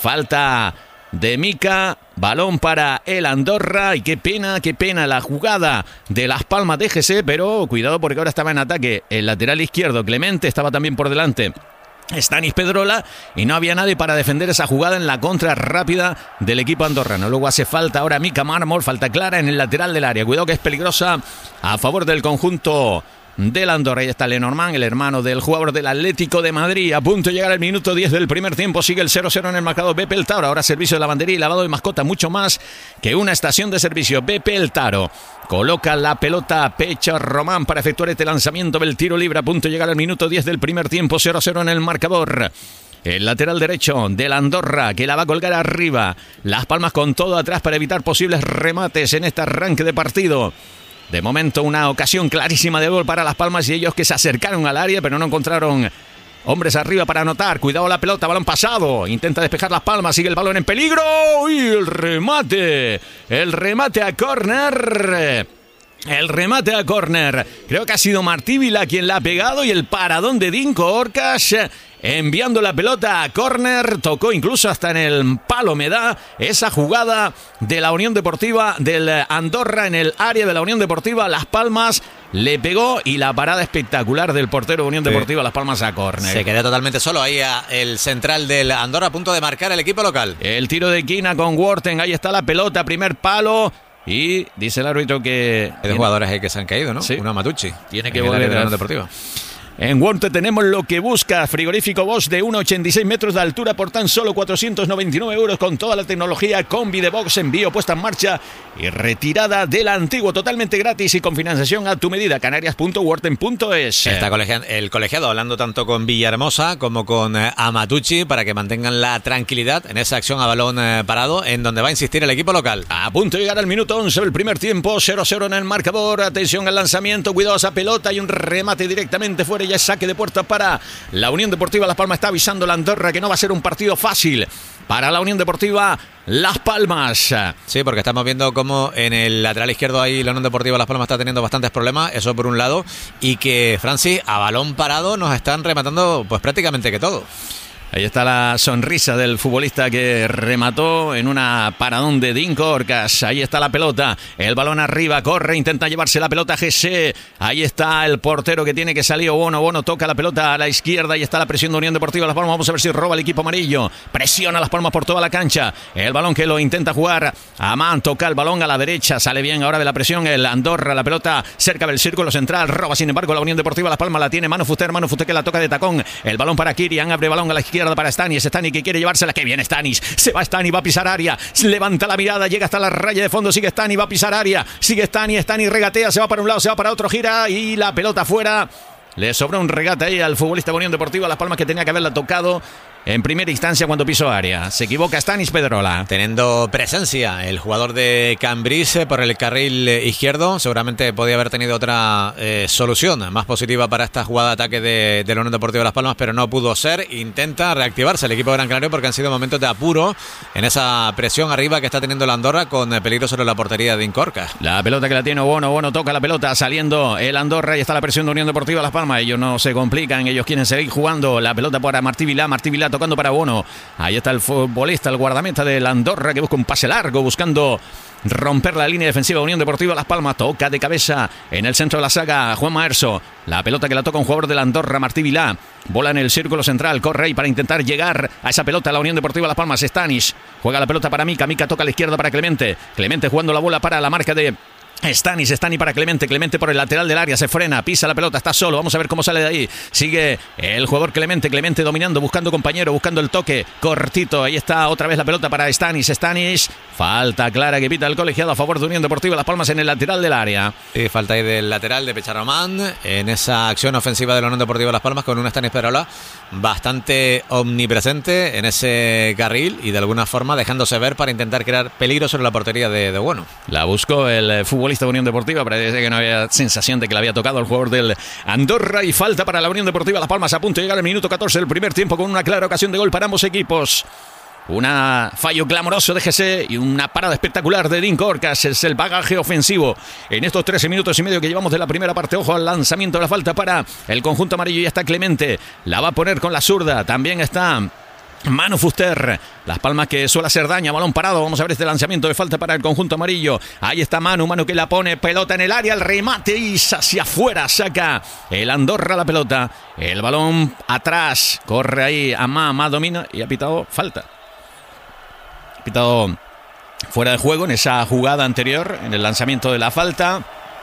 Falta de Mica, balón para el Andorra y qué pena, qué pena la jugada de Las Palmas de G C, pero cuidado porque ahora estaba en ataque el lateral izquierdo Clemente, estaba también por delante Stanis Pedrola y no había nadie para defender esa jugada en la contra rápida del equipo andorrano. Luego hace falta ahora Mica Mármol, falta clara en el lateral del área, cuidado que es peligrosa a favor del conjunto del Andorra. Ahí está Lenormand, el hermano del jugador del Atlético de Madrid. A punto de llegar al minuto diez del primer tiempo. Sigue el cero cero en el marcador. Bepe El Taro. Ahora servicio de lavandería y lavado de mascota. Mucho más que una estación de servicio. Bepe El Taro coloca la pelota a pecho Román para efectuar este lanzamiento del tiro libre. A punto de llegar al minuto diez del primer tiempo. cero cero en el marcador. El lateral derecho del Andorra que la va a colgar arriba. Las Palmas con todo atrás para evitar posibles remates en este arranque de partido. De momento una ocasión clarísima de gol para Las Palmas y ellos que se acercaron al área pero no encontraron hombres arriba para anotar. Cuidado la pelota, balón pasado. Intenta despejar Las Palmas, sigue el balón en peligro. Y el remate. El remate a córner. El remate a córner. Creo que ha sido Martí Vila quien la ha pegado y el paradón de Dinko Orcas enviando la pelota a córner. Tocó incluso hasta en el palo, me da esa jugada de la Unión Deportiva del Andorra en el área de la Unión Deportiva Las Palmas. Le pegó y la parada espectacular del portero de Unión Deportiva sí. Las Palmas a córner. Se quedó totalmente solo ahí a el central del Andorra a punto de marcar el equipo local. El tiro de esquina con Worten. Ahí está la pelota, primer palo. Y dice el árbitro que... Hay dos jugadores ahí que se han caído, ¿no? Sí. Uno a Matucci. Tiene que volver a la Unión Deportiva. En Worte tenemos lo que busca, frigorífico Bosch de uno coma ochenta y seis metros de altura por tan solo cuatrocientos noventa y nueve euros con toda la tecnología, combi de box, envío puesta en marcha y retirada del antiguo, totalmente gratis y con financiación a tu medida, canarias punto worten punto es. Está colegiado, el colegiado hablando tanto con Villahermosa como con eh, Amatucci para que mantengan la tranquilidad en esa acción a balón eh, parado en donde va a insistir el equipo local. A punto de llegar al minuto once del primer tiempo, cero cero en el marcador, atención al lanzamiento, cuidado a esa pelota y un remate directamente fuera. Ya es saque de puerta para la Unión Deportiva Las Palmas. Está avisando la Andorra que no va a ser un partido fácil para la Unión Deportiva Las Palmas. Sí, porque estamos viendo cómo en el lateral izquierdo ahí la Unión Deportiva Las Palmas está teniendo bastantes problemas, eso por un lado, y que Francis, a balón parado nos están rematando pues prácticamente que todo. Ahí está la sonrisa del futbolista que remató en una paradón de Dinko Orcas. Ahí está la pelota, el balón arriba, corre, intenta llevarse la pelota Jesse. Ahí está el portero que tiene que salir. Bono, Bono toca la pelota a la izquierda. Ahí está la presión de Unión Deportiva Las Palmas. Vamos a ver si roba el equipo amarillo. Presiona Las Palmas por toda la cancha. El balón que lo intenta jugar Amán, toca el balón a la derecha. Sale bien ahora de la presión el Andorra. La pelota cerca del círculo central. Roba sin embargo la Unión Deportiva Las Palmas. La tiene Manu Fuster. Manu Fuster que la toca de tacón. El balón para Kirian. Abre balón a la izquierda para Stanis. Stanis que quiere llevársela. Que viene Stanis. Se va Stanis. Va a pisar área. Levanta la mirada. Llega hasta la raya de fondo. Sigue Stanis. Va a pisar área. Sigue Stanis. Stanis regatea. Se va para un lado. Se va para otro. Gira. Y la pelota fuera. Le sobró un regate ahí al futbolista de Unión Deportiva Las Palmas que tenía que haberla tocado en primera instancia cuando pisó área. Se equivoca Stanis Pedrola. Teniendo presencia el jugador de Cambrils por el carril izquierdo, seguramente podía haber tenido otra eh, solución más positiva para esta jugada de ataque de, de la Unión Deportiva Las Palmas, pero no pudo ser. Intenta reactivarse el equipo de Gran Canaria porque han sido momentos de apuro en esa presión arriba que está teniendo la Andorra con peligro sobre la portería de Incorca. La pelota que la tiene Bono, Bono toca la pelota saliendo el Andorra y está la presión de Unión Deportiva Las Palmas. Ellos no se complican, ellos quieren seguir jugando. La pelota para Martí Vilá, Martí Vilá tocando para Bono. Ahí está el futbolista, el guardameta del Andorra que busca un pase largo, buscando romper la línea defensiva de Unión Deportiva Las Palmas. Toca de cabeza en el centro de la saga Juan Maerso. La pelota que la toca un jugador del Andorra, Martí Vilá. Bola en el círculo central, corre ahí para intentar llegar a esa pelota a la Unión Deportiva Las Palmas. Stanis juega la pelota para Mica, Mica toca a la izquierda para Clemente. Clemente jugando la bola para la marca de Stanis, Stanis para Clemente, Clemente por el lateral del área, se frena, pisa la pelota, está solo, vamos a ver cómo sale de ahí, sigue el jugador Clemente, Clemente dominando, buscando compañero, buscando el toque, cortito, ahí está otra vez la pelota para Stanis, Stanis, falta clara que pita el colegiado a favor de Unión Deportiva Las Palmas en el lateral del área. Sí, falta ahí del lateral de Pecharromán en esa acción ofensiva de la Unión Deportiva Las Palmas con un Stanis Pedrola bastante omnipresente en ese carril y de alguna forma dejándose ver para intentar crear peligro sobre la portería de, de Bueno. La buscó el fútbol de Unión Deportiva, parece que no había sensación de que le había tocado al jugador del Andorra y falta para la Unión Deportiva Las Palmas a punto de llegar al minuto catorce del primer tiempo con una clara ocasión de gol para ambos equipos. Un fallo clamoroso de G C y una parada espectacular de Dinko Orcas. Es el bagaje ofensivo en estos trece minutos y medio que llevamos de la primera parte. Ojo al lanzamiento de la falta para el conjunto amarillo. Ya está Clemente, la va a poner con la zurda, también está Manu Fuster, Las Palmas que suele hacer daño, balón parado, vamos a ver este lanzamiento de falta para el conjunto amarillo, ahí está Manu, Manu que la pone, pelota en el área, el remate y hacia afuera, saca el Andorra la pelota, el balón atrás, corre ahí, Amá, Amá domina y ha pitado falta, ha pitado fuera de juego en esa jugada anterior, en el lanzamiento de la falta,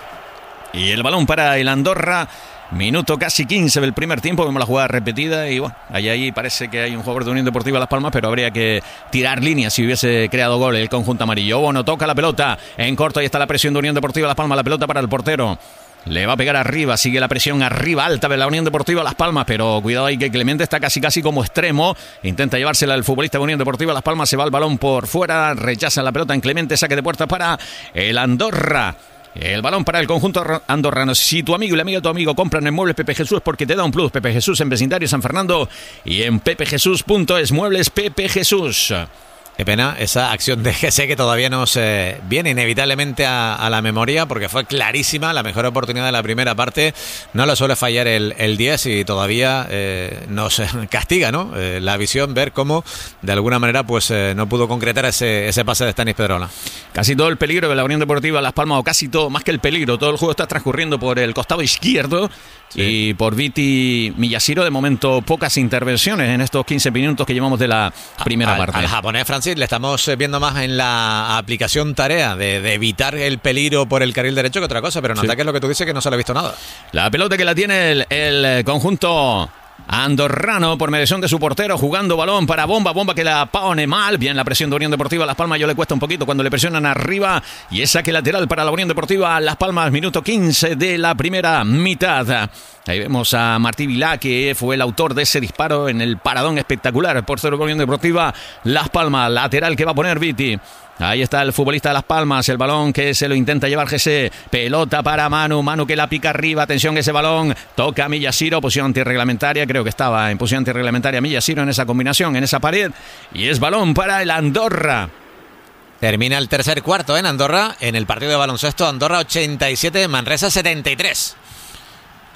y el balón para el Andorra. Minuto casi quince del primer tiempo, vemos la jugada repetida y bueno, ahí, ahí parece que hay un jugador de Unión Deportiva Las Palmas, pero habría que tirar líneas si hubiese creado gol el conjunto amarillo. Bono toca la pelota en corto, ahí está la presión de Unión Deportiva Las Palmas, la pelota para el portero. Le va a pegar arriba, sigue la presión arriba alta de la Unión Deportiva Las Palmas, pero cuidado ahí que Clemente está casi casi como extremo, intenta llevársela al futbolista de Unión Deportiva Las Palmas, se va el balón por fuera, rechaza la pelota en Clemente, saque de puerta para el Andorra. El balón para el conjunto andorrano. Si tu amigo y la amiga de tu amigo compran en Muebles Pepe Jesús porque te da un plus. Pepe Jesús en vecindario San Fernando y en pepejesús punto es. Muebles Pepe Jesús. Qué pena esa acción de G C que todavía nos eh, viene inevitablemente a, a la memoria porque fue clarísima, la mejor oportunidad de la primera parte. No lo suele fallar el, el diez y todavía eh, nos castiga, ¿no? Eh, la visión, ver cómo de alguna manera pues eh, no pudo concretar ese, ese pase de Stanis Pedrola. Casi todo el peligro de la Unión Deportiva Las Palmas, o casi todo, más que el peligro, todo el juego está transcurriendo por el costado izquierdo. Sí. Y por Viti Miyashiro, de momento pocas intervenciones en estos quince minutos que llevamos de la primera al, parte. Al japonés Francis le estamos viendo más en la aplicación tarea de, de evitar el peligro por el carril derecho que otra cosa, pero en sí. Ataque es lo que tú dices que no se le ha visto nada. La pelota que la tiene el, el conjunto andorrano por mediación de su portero, jugando balón para Bomba, Bomba que la pone mal, bien la presión de Unión Deportiva Las Palmas, yo le cuesta un poquito cuando le presionan arriba y es saque lateral para la Unión Deportiva Las Palmas, minuto quince de la primera mitad. Ahí vemos a Martí Vilá, que fue el autor de ese disparo en el paradón espectacular por cero Unión Deportiva Las Palmas, lateral que va a poner Viti. Ahí está el futbolista de Las Palmas, el balón que se lo intenta llevar G C, pelota para Manu, Manu que la pica arriba, atención ese balón, toca a Miyashiro, posición antirreglamentaria, creo que estaba en posición antirreglamentaria Miyashiro en esa combinación, en esa pared, y es balón para el Andorra. Termina el tercer cuarto en Andorra, en el partido de baloncesto, Andorra ochenta y siete, Manresa setenta y tres.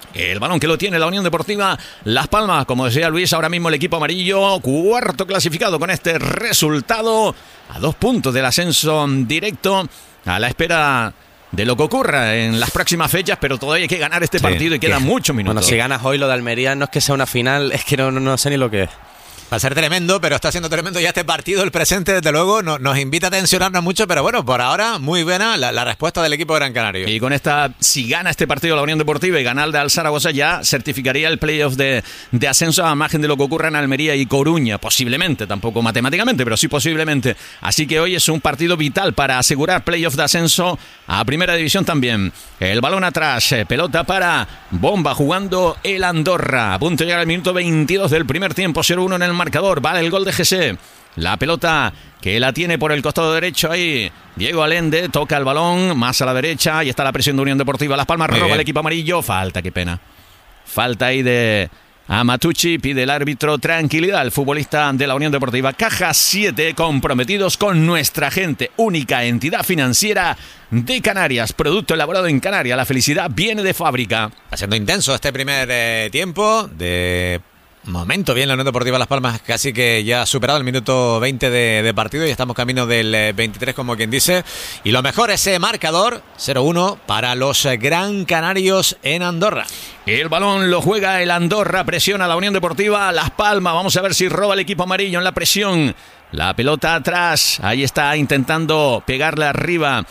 El balón que lo tiene la Unión Deportiva Las Palmas, como decía Luis, ahora mismo el equipo amarillo, cuarto clasificado con este resultado, a dos puntos del ascenso directo, a la espera de lo que ocurra en las próximas fechas, pero todavía hay que ganar este sí, partido y quedan muchos minutos. Bueno, si ganas hoy lo de Almería, no es que sea una final, es que no, no, no sé ni lo que es. Va a ser tremendo, pero está siendo tremendo ya este partido. El presente, desde luego, no, nos invita a tensionarnos mucho, pero bueno, por ahora, muy buena la, la respuesta del equipo de Gran Canaria. Y con esta, si gana este partido la Unión Deportiva y gana el de Al Zaragoza, ya certificaría el playoff de, de ascenso a margen de lo que ocurra en Almería y Coruña, posiblemente, tampoco matemáticamente, pero sí posiblemente. Así que hoy es un partido vital para asegurar playoff de ascenso a Primera División también. El balón atrás, pelota para Bomba, jugando el Andorra. A punto de llegar al minuto veintidós del primer tiempo, cero uno en el marcador. Vale el gol de G C. La pelota que la tiene por el costado derecho ahí Diego Allende, toca el balón más a la derecha y está la presión de Unión Deportiva Las Palmas. Muy roba bien el equipo amarillo. Falta, qué pena. Falta ahí de Amatucci, pide el árbitro tranquilidad al futbolista de la Unión Deportiva. Caja siete, comprometidos con nuestra gente, única entidad financiera de Canarias, producto elaborado en Canarias. La felicidad viene de fábrica. Está siendo intenso este primer eh, tiempo de momento bien la Unión Deportiva Las Palmas, casi que ya ha superado el minuto veinte de, de partido y estamos camino del veintitrés, como quien dice, y lo mejor ese marcador cero uno para los Gran Canarios en Andorra. El balón lo juega el Andorra, presiona a la Unión Deportiva Las Palmas. Vamos a ver si roba el equipo amarillo en la presión. La pelota atrás, ahí está intentando pegarle arriba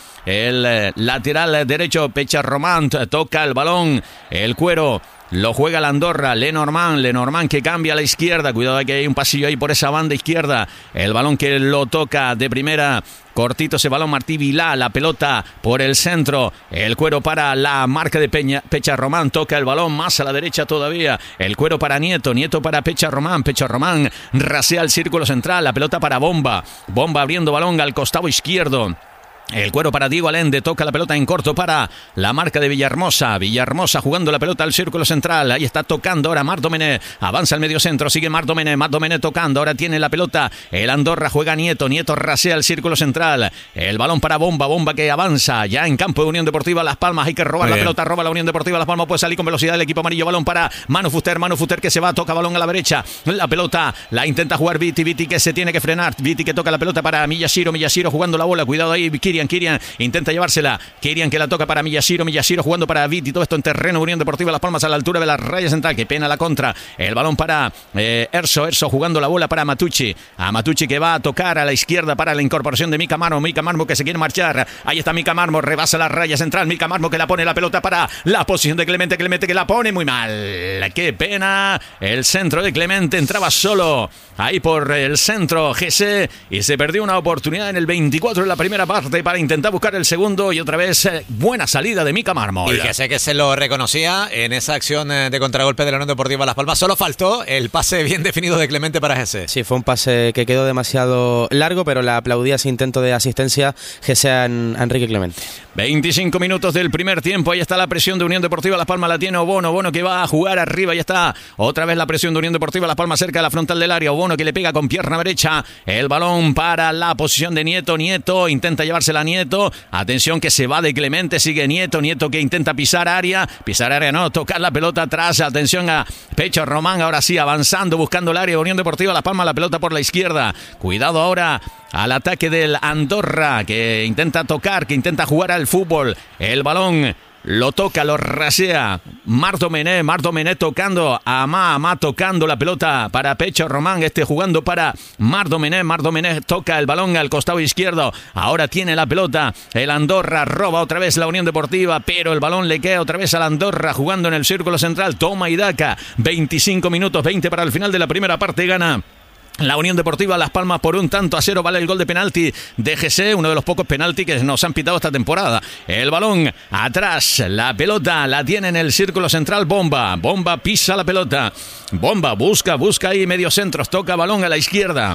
el lateral derecho, Pecha Román, toca el balón, el cuero. Lo juega el Andorra, Lenormand, Lenormand que cambia a la izquierda. Cuidado que hay un pasillo ahí por esa banda izquierda. El balón que lo toca de primera, cortito ese balón, Martí Vilá. La pelota por el centro. El cuero para la marca de Peña, Pecha Román. Toca el balón más a la derecha todavía. El cuero para Nieto, Nieto para Pecha Román. Pecha Román rasea el círculo central. La pelota para Bomba. Bomba abriendo balón al costado izquierdo. El cuero para Diego Allende, toca la pelota en corto para la marca de Villahermosa. Villahermosa jugando la pelota al círculo central. Ahí está tocando ahora Marc Domené. Avanza al medio centro, sigue Marc Domené. Marc Domené tocando, ahora tiene la pelota. El Andorra juega Nieto. Nieto rasea el círculo central. El balón para Bomba. Bomba que avanza ya en campo de Unión Deportiva Las Palmas. Hay que robar la pelota. Roba la Unión Deportiva Las Palmas. Puede salir con velocidad el equipo amarillo. Balón para Manu Fuster. Manu Fuster que se va. Toca balón a la derecha. La pelota la intenta jugar Viti. Viti que se tiene que frenar. Viti que toca la pelota para Miyashiro. Miyashiro jugando la bola. Cuidado ahí. Kirian. Kirian intenta llevársela. Kirian que la toca para Miyashiro. Miyashiro jugando para Viti. Todo esto en terreno Unión Deportiva Las Palmas a la altura de la raya central. Qué pena la contra. El balón para eh, Erso. Erso jugando la bola para Matucci. A Matucci que va a tocar a la izquierda para la incorporación de Mika Marmo. Mika Marmo que se quiere marchar. Ahí está Mika Marmo. Rebasa la raya central. Mika Marmo que la pone la pelota para la posición de Clemente. Clemente que la pone muy mal. Qué pena. El centro de Clemente entraba solo ahí por el centro G C y se perdió una oportunidad en el veinticuatro en la primera parte para intentar buscar el segundo y otra vez eh, buena salida de Mika Mármol. Y que sé que se lo reconocía en esa acción de contragolpe de la Unión Deportiva Las Palmas. Solo faltó el pase bien definido de Clemente para G C. Sí, fue un pase que quedó demasiado largo, pero la aplaudía ese intento de asistencia G C a Enrique Clemente. veinticinco minutos del primer tiempo. Ahí está la presión de Unión Deportiva Las Palmas. La tiene Obono. Obono que va a jugar arriba. Ahí está otra vez la presión de Unión Deportiva Las Palmas cerca de la frontal del área. Obono que le pega con pierna derecha. El balón para la posición de Nieto. Nieto intenta llevársela a Nieto. Atención que se va de Clemente. Sigue Nieto. Nieto que intenta pisar área. Pisar área no. Tocar la pelota atrás. Atención a Pecho Román. Ahora sí avanzando. Buscando el área de Unión Deportiva Las Palmas. La pelota por la izquierda. Cuidado ahora al ataque del Andorra que intenta tocar. Que intenta jugar al fútbol. El balón lo toca, lo rasea Marc Domené, Marc Domené tocando a Amá, Amá tocando la pelota para Pecho Román, este jugando para Marc Domené, Marc Domené toca el balón al costado izquierdo, ahora tiene la pelota, el Andorra roba otra vez la Unión Deportiva, pero el balón le queda otra vez al Andorra jugando en el círculo central, toma y daca, veinticinco minutos, veinte para el final de la primera parte, gana la Unión Deportiva Las Palmas por un tanto a cero. Vale el gol de penalti de G C, uno de los pocos penaltis que nos han pitado esta temporada. El balón atrás, la pelota la tiene en el círculo central Bomba. Bomba pisa la pelota. Bomba busca, busca ahí medio centros, toca balón a la izquierda.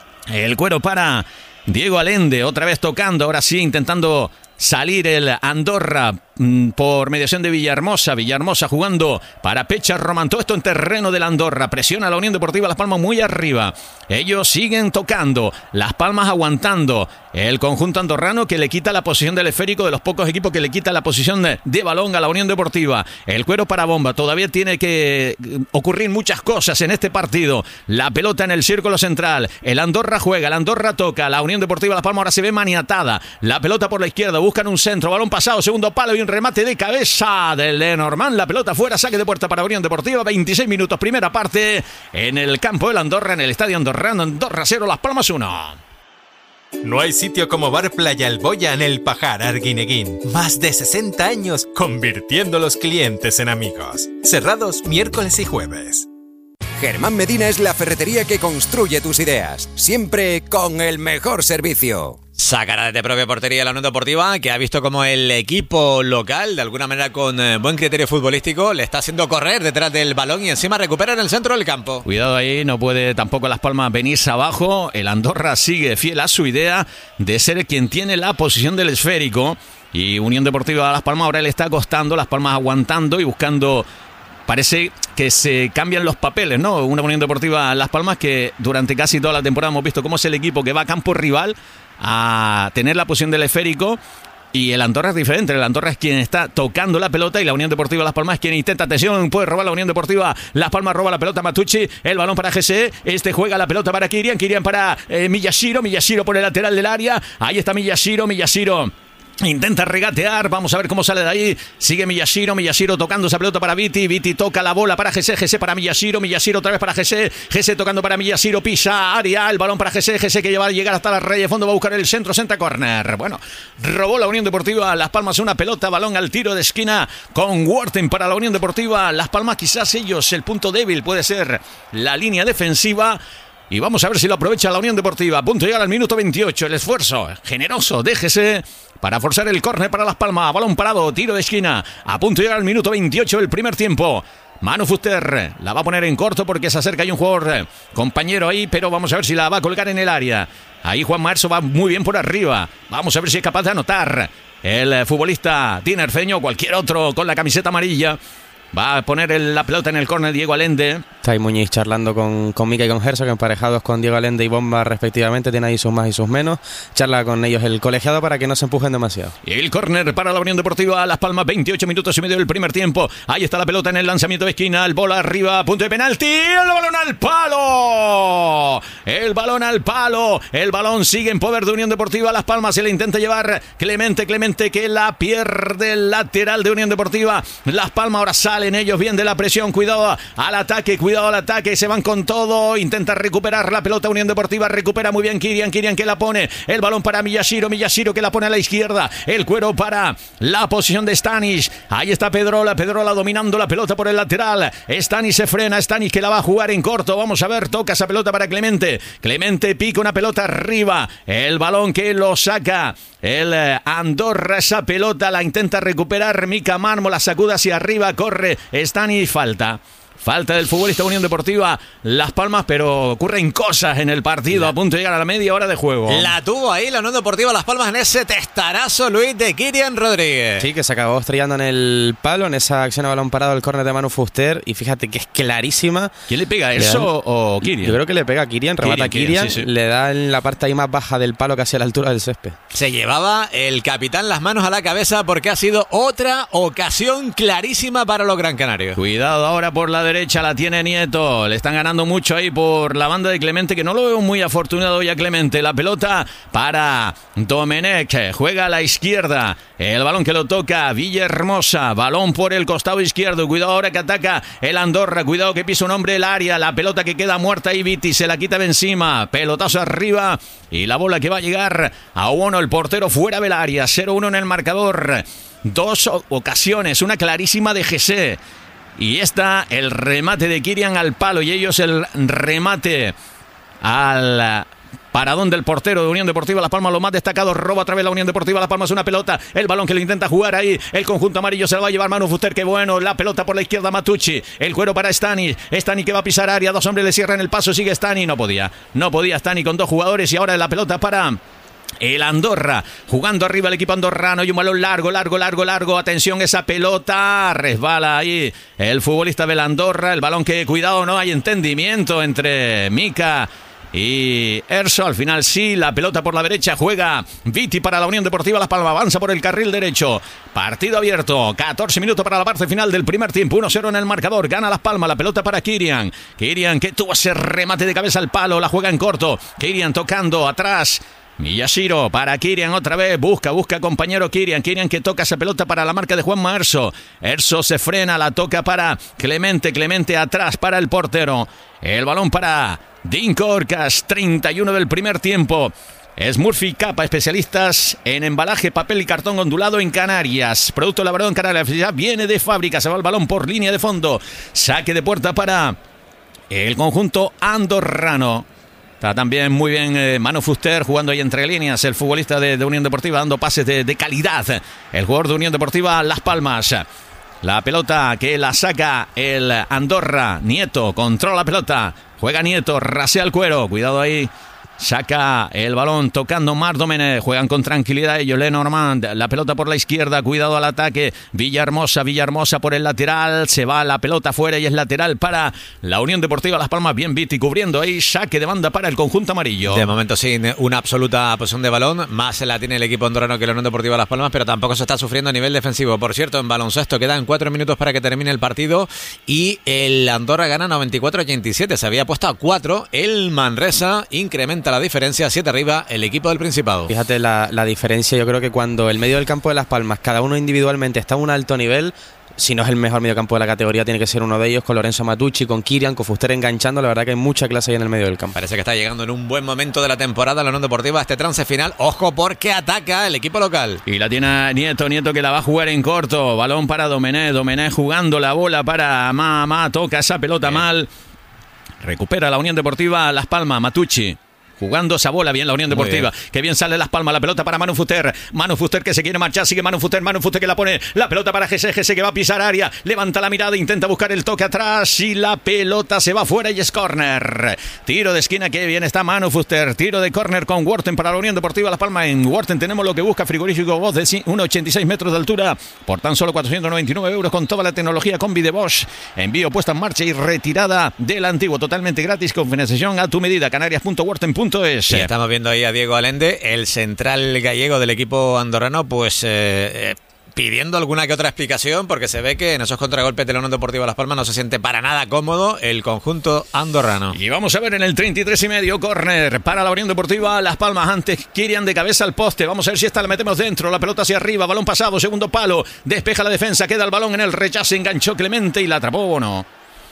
El cuero para Diego Allende, otra vez tocando, ahora sí intentando salir el Andorra. por mediación de Villahermosa. Villahermosa jugando para Pecha Román. Todo esto en terreno de la Andorra. Presiona a la Unión Deportiva Las Palmas muy arriba. Ellos siguen tocando. Las Palmas aguantando. El conjunto andorrano que le quita la posición del esférico, de los pocos equipos que le quita la posición de, de balón a la Unión Deportiva. El cuero para Bomba. Todavía tiene que ocurrir muchas cosas en este partido. La pelota en el círculo central. El Andorra juega, el Andorra toca. La Unión Deportiva Las Palmas ahora se ve maniatada. La pelota por la izquierda. Buscan un centro. Balón pasado. Segundo palo y un remate de cabeza de Lenormand. La pelota fuera. Saque de puerta para Unión Deportiva. veintiséis minutos. Primera parte en el campo del Andorra, en el estadio andorrano. Andorra cero, Las Palmas uno. No hay sitio como Bar Playa Alboya en El Pajar, Arguineguín. Más de sesenta años convirtiendo los clientes en amigos. Cerrados miércoles y jueves. Germán Medina es la ferretería que construye tus ideas, siempre con el mejor servicio. Sacará de propia portería la Unión Deportiva, que ha visto como el equipo local, de alguna manera con eh, buen criterio futbolístico, le está haciendo correr detrás del balón y encima recupera en el centro del campo. Cuidado ahí, no puede tampoco Las Palmas venirse abajo. El Andorra sigue fiel a su idea de ser quien tiene la posición del esférico. Y Unión Deportiva Las Palmas ahora le está costando, Las Palmas aguantando y buscando... Parece que se cambian los papeles, ¿no? Una Unión Deportiva Las Palmas que durante casi toda la temporada hemos visto cómo es el equipo que va a campo rival a tener la posición del esférico, y el Andorra es diferente. El Andorra es quien está tocando la pelota y la Unión Deportiva Las Palmas es quien intenta. Atención, puede robar la Unión Deportiva Las Palmas, roba la pelota Matucci, el balón para G C, este juega la pelota para Kirian, Kirian para eh, Miyashiro, Miyashiro por el lateral del área, ahí está Miyashiro, Miyashiro intenta regatear, vamos a ver cómo sale de ahí. Sigue Miyashiro, Miyashiro tocando esa pelota para Viti, Viti toca la bola para G C, G C para Miyashiro, Miyashiro otra vez para G C, G C tocando para Miyashiro, pisa área, el balón para G C, G C que va a llegar hasta la raya de fondo, va a buscar el centro, centra corner. Bueno, robó la Unión Deportiva Las Palmas una pelota, balón al tiro de esquina con Worten para la Unión Deportiva Las Palmas. Quizás ellos, el punto débil puede ser la línea defensiva. Y vamos a ver si lo aprovecha la Unión Deportiva. A punto de llegar al minuto veintiocho. El esfuerzo generoso de G C para forzar el córner para Las Palmas. Balón parado, tiro de esquina. A punto de llegar al minuto veintiocho del primer tiempo. Manu Fuster la va a poner en corto porque se acerca. Hay un jugador compañero ahí, pero vamos a ver si la va a colgar en el área. Ahí Juan Marzo va muy bien por arriba. Vamos a ver si es capaz de anotar el futbolista tinerfeño o cualquier otro con la camiseta amarilla. Va a poner el, la pelota en el córner Diego Allende. Está ahí Muñiz charlando con, con Mica y con Herzog, emparejados con Diego Allende y Bomba respectivamente. Tiene ahí sus más y sus menos. Charla con ellos el colegiado para que no se empujen demasiado. Y el córner para la Unión Deportiva Las Palmas. veintiocho minutos y medio del primer tiempo. Ahí está la pelota en el lanzamiento de esquina. El bola arriba, punto de penalti. El balón al palo. El balón al palo. El balón sigue en poder de Unión Deportiva Las Palmas. Se le intenta llevar Clemente. Clemente que la pierde el lateral de Unión Deportiva Las Palmas. Ahora sale en ellos bien de la presión, cuidado al ataque, cuidado al ataque, se van con todo, intenta recuperar la pelota Unión Deportiva, recupera muy bien Kirian, Kirian que la pone, el balón para Miyashiro, Miyashiro que la pone a la izquierda, el cuero para la posición de Stanis, ahí está Pedrola, Pedrola dominando la pelota por el lateral, Stanis se frena, Stanis que la va a jugar en corto, vamos a ver, toca esa pelota para Clemente, Clemente pica una pelota arriba, el balón que lo saca el Andorra, esa pelota la intenta recuperar Mica Marmo, la sacude hacia arriba, corre Stanis, falta. Falta del futbolista Unión Deportiva Las Palmas, pero ocurren cosas en el partido la, a punto de llegar a la media hora de juego. La tuvo ahí la Unión Deportiva Las Palmas en ese testarazo, Luis, de Kirian Rodríguez. Sí, que se acabó estrellando en el palo, en esa acción a balón parado del córner de Manu Fuster, y fíjate que es clarísima. ¿Quién le pega, eso le da, o Kirian? Yo creo que le pega a Kirian, remata Kirian, Kirian, Kirian sí, sí. Le da en la parte ahí más baja del palo, casi a la altura del césped. Se llevaba el capitán las manos a la cabeza porque ha sido otra ocasión clarísima para los Gran Canarios. Cuidado ahora por la derecha, la tiene Nieto, le están ganando mucho ahí por la banda de Clemente, que no lo veo muy afortunado ya Clemente, la pelota para Domenech, juega a la izquierda, el balón que lo toca Villahermosa, balón por el costado izquierdo, cuidado ahora que ataca el Andorra, cuidado que pisa un hombre el área, la pelota que queda muerta y Viti se la quita de encima, pelotazo arriba y la bola que va a llegar a uno, el portero fuera del área, cero uno en el marcador, dos ocasiones, una clarísima de G C. Y está el remate de Kirian al palo y ellos el remate al paradón del portero de Unión Deportiva Las Palmas, lo más destacado, roba otra vez la Unión Deportiva Las Palmas una pelota, el balón que le intenta jugar ahí, el conjunto amarillo se lo va a llevar Manu Fuster, que bueno, la pelota por la izquierda Matucci, el cuero para Stani, Stani que va a pisar área, dos hombres le cierran el paso, sigue Stani, no podía, no podía Stani con dos jugadores y ahora la pelota para el Andorra, jugando arriba el equipo andorrano y un balón largo, largo, largo, largo. Atención, esa pelota resbala ahí el futbolista del Andorra. El balón que, cuidado, no hay entendimiento entre Mika y Erso. Al final sí, la pelota por la derecha, juega Viti para la Unión Deportiva Las Palmas, avanza por el carril derecho. Partido abierto, catorce minutos para la parte final del primer tiempo, uno cero en el marcador, gana Las Palmas, la pelota para Kirian. Kirian que tuvo ese remate de cabeza al palo, la juega en corto. Kirian tocando atrás. Miyashiro para Kirian otra vez, busca, busca compañero Kirian, Kirian que toca esa pelota para la marca de Juanma Erso. Erso se frena, la toca para Clemente, Clemente atrás para el portero. El balón para Dinko Orcas, treinta y uno del primer tiempo. Es Murphy Capa, especialistas en embalaje, papel y cartón ondulado en Canarias. Producto elaborado en Canarias, ya viene de fábrica, se va el balón por línea de fondo. Saque de puerta para el conjunto andorrano. Está también muy bien eh, Manu Fuster jugando ahí entre líneas, el futbolista de, de Unión Deportiva, dando pases de, de calidad. El jugador de Unión Deportiva Las Palmas. La pelota que la saca el Andorra. Nieto controla la pelota. Juega Nieto, rasea el cuero. Cuidado ahí. Saca el balón tocando Marc Domenech. Juegan con tranquilidad ellos. Lenormand, la pelota por la izquierda. Cuidado al ataque. Villahermosa, Villahermosa por el lateral. Se va la pelota afuera y es lateral para la Unión Deportiva Las Palmas. Bien Viti cubriendo ahí. Saque de banda para el conjunto amarillo. De momento sin una absoluta posesión de balón. Más se la tiene el equipo andorrano que la Unión Deportiva Las Palmas, pero tampoco se está sufriendo a nivel defensivo. Por cierto, en baloncesto quedan cuatro minutos para que termine el partido y el Andorra gana noventa y cuatro a ochenta y siete. Se había puesto a cuatro. El Manresa incrementa la diferencia, siete arriba el equipo del Principado. Fíjate la, la diferencia, yo creo que cuando el medio del campo de Las Palmas, cada uno individualmente está a un alto nivel, si no es el mejor mediocampo de la categoría, tiene que ser uno de ellos, con Lorenzo Matucci, con Kirian, con Fuster enganchando. La verdad que hay mucha clase ahí en el medio del campo. Parece que está llegando en un buen momento de la temporada la Unión Deportiva a este trance final. Ojo porque ataca el equipo local. Y la tiene Nieto, Nieto que la va a jugar en corto. Balón para Domenech, Domenech jugando la bola para Mama, toca esa pelota bien. Mal. Recupera la Unión Deportiva Las Palmas, Matucci. Jugando esa bola bien la Unión Deportiva. Bien. Que bien sale Las Palmas. La pelota para Manu Fuster. Manu Fuster que se quiere marchar. Sigue Manu Fuster. Manu Fuster que la pone. La pelota para G C. G C que va a pisar área. Levanta la mirada. Intenta buscar el toque atrás. Y la pelota se va fuera y es córner. Tiro de esquina. Que bien está Manu Fuster. Tiro de córner con Worten para la Unión Deportiva Las Palmas. En Worten tenemos lo que busca. Frigorífico Voz de uno coma ochenta y seis metros de altura. Por tan solo cuatrocientos noventa y nueve euros. Con toda la tecnología combi de Bosch. Envío puesta en marcha y retirada del antiguo. Totalmente gratis. Con financiación a tu medida. Canarias punto worten punto es. Sí, estamos viendo ahí a Diego Alende, el central gallego del equipo andorrano, pues eh, eh, pidiendo alguna que otra explicación, porque se ve que en esos contragolpes de la Unión Deportiva Las Palmas no se siente para nada cómodo el conjunto andorrano. Y vamos a ver en el treinta y tres y medio, córner para la Unión Deportiva Las Palmas. Antes Kirian de cabeza al poste. Vamos a ver si esta la metemos dentro. La pelota hacia arriba, balón pasado, segundo palo. Despeja la defensa, queda el balón en el rechace. Enganchó Clemente y la atrapó o no.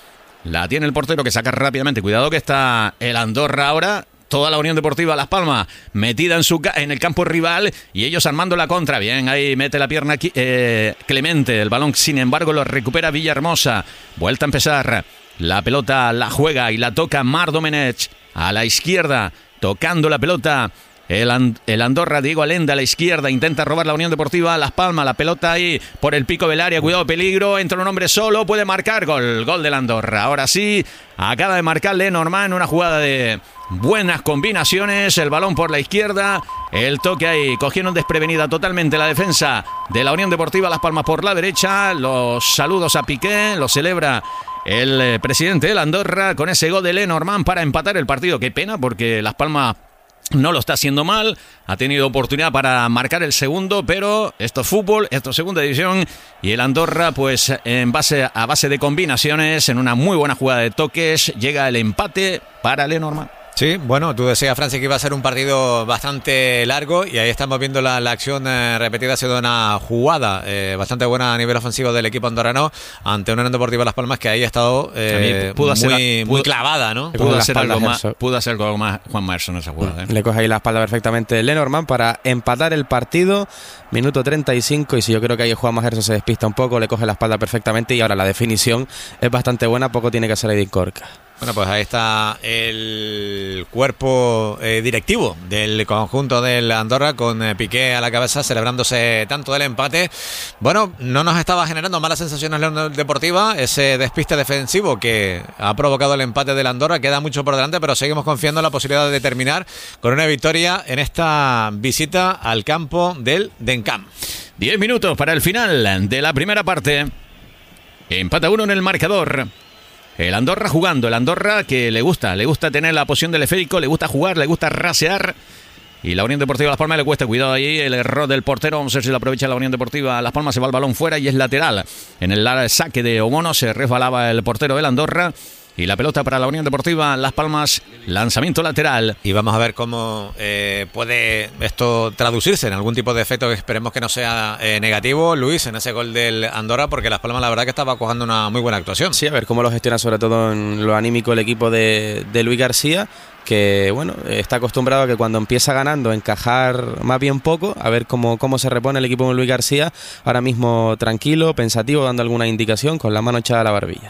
La tiene el portero que saca rápidamente. Cuidado que está el Andorra ahora. Toda la Unión Deportiva Las Palmas metida en, su, en el campo rival y ellos armando la contra. Bien, ahí mete la pierna aquí, eh, Clemente. El balón, sin embargo, lo recupera Villahermosa. Vuelta a empezar. La pelota la juega y la toca Marc Domenech a la izquierda. Tocando la pelota el, And- el Andorra, Diego Alende a la izquierda. Intenta robar la Unión Deportiva Las Palmas. La pelota ahí por el pico del área. Cuidado, peligro. Entra un hombre solo. Puede marcar. Gol. Gol del Andorra. Ahora sí. Acaba de marcar Lenormand. Una jugada de buenas combinaciones. El balón por la izquierda. El toque ahí. Cogieron desprevenida totalmente la defensa de la Unión Deportiva Las Palmas por la derecha. Los saludos a Piqué. Lo celebra el eh, presidente del Andorra con ese gol de Lenormand para empatar el partido. Qué pena porque Las Palmas no lo está haciendo mal, ha tenido oportunidad para marcar el segundo, pero esto es fútbol, esto es segunda división y el Andorra, pues en base a base de combinaciones, en una muy buena jugada de toques, llega el empate para Lenormand. Sí, bueno, tú decías, Francis, que iba a ser un partido bastante largo y ahí estamos viendo la, la acción eh, repetida. Ha sido una jugada eh, bastante buena a nivel ofensivo del equipo andorrano ante una Unión Deportiva Las Palmas que ahí ha estado eh, pudo muy, ser, muy pudo, clavada, ¿no? Pudo hacer, algo más, pudo hacer algo más Juan Merson en esa jugada. ¿eh? Le coge ahí la espalda perfectamente Lenormand para empatar el partido. Minuto treinta y cinco y si yo creo que ahí Juan Majerso se despista un poco, le coge la espalda perfectamente y ahora la definición es bastante buena, poco tiene que hacer Edin Corca. Bueno, pues ahí está el cuerpo eh, directivo del conjunto del Andorra, con eh, Piqué a la cabeza, celebrándose tanto del empate. Bueno, no nos estaba generando malas sensaciones la Unión Deportiva, ese despiste defensivo que ha provocado el empate del Andorra. Queda mucho por delante, pero seguimos confiando en la posibilidad de terminar con una victoria en esta visita al campo del Dencamp. Diez minutos para el final de la primera parte. Empata uno en el marcador. El Andorra jugando, el Andorra que le gusta, le gusta tener la posición del esférico, le gusta jugar, le gusta rasear. Y la Unión Deportiva Las Palmas le cuesta, cuidado ahí, el error del portero. Vamos a ver si lo aprovecha la Unión Deportiva Las Palmas. Se va el balón fuera y es lateral. En el saque de Omono se resbalaba el portero del Andorra. Y la pelota para la Unión Deportiva Las Palmas, lanzamiento lateral. Y vamos a ver cómo eh, puede esto traducirse en algún tipo de efecto que esperemos que no sea eh, negativo, Luis, en ese gol del Andorra, porque Las Palmas la verdad que estaba cojando una muy buena actuación. Sí, a ver cómo lo gestiona sobre todo en lo anímico el equipo de, de Luis García, que bueno, está acostumbrado a que cuando empieza ganando encajar más bien poco. A ver cómo, cómo se repone el equipo de Luis García, ahora mismo tranquilo, pensativo, dando alguna indicación con la mano echada a la barbilla.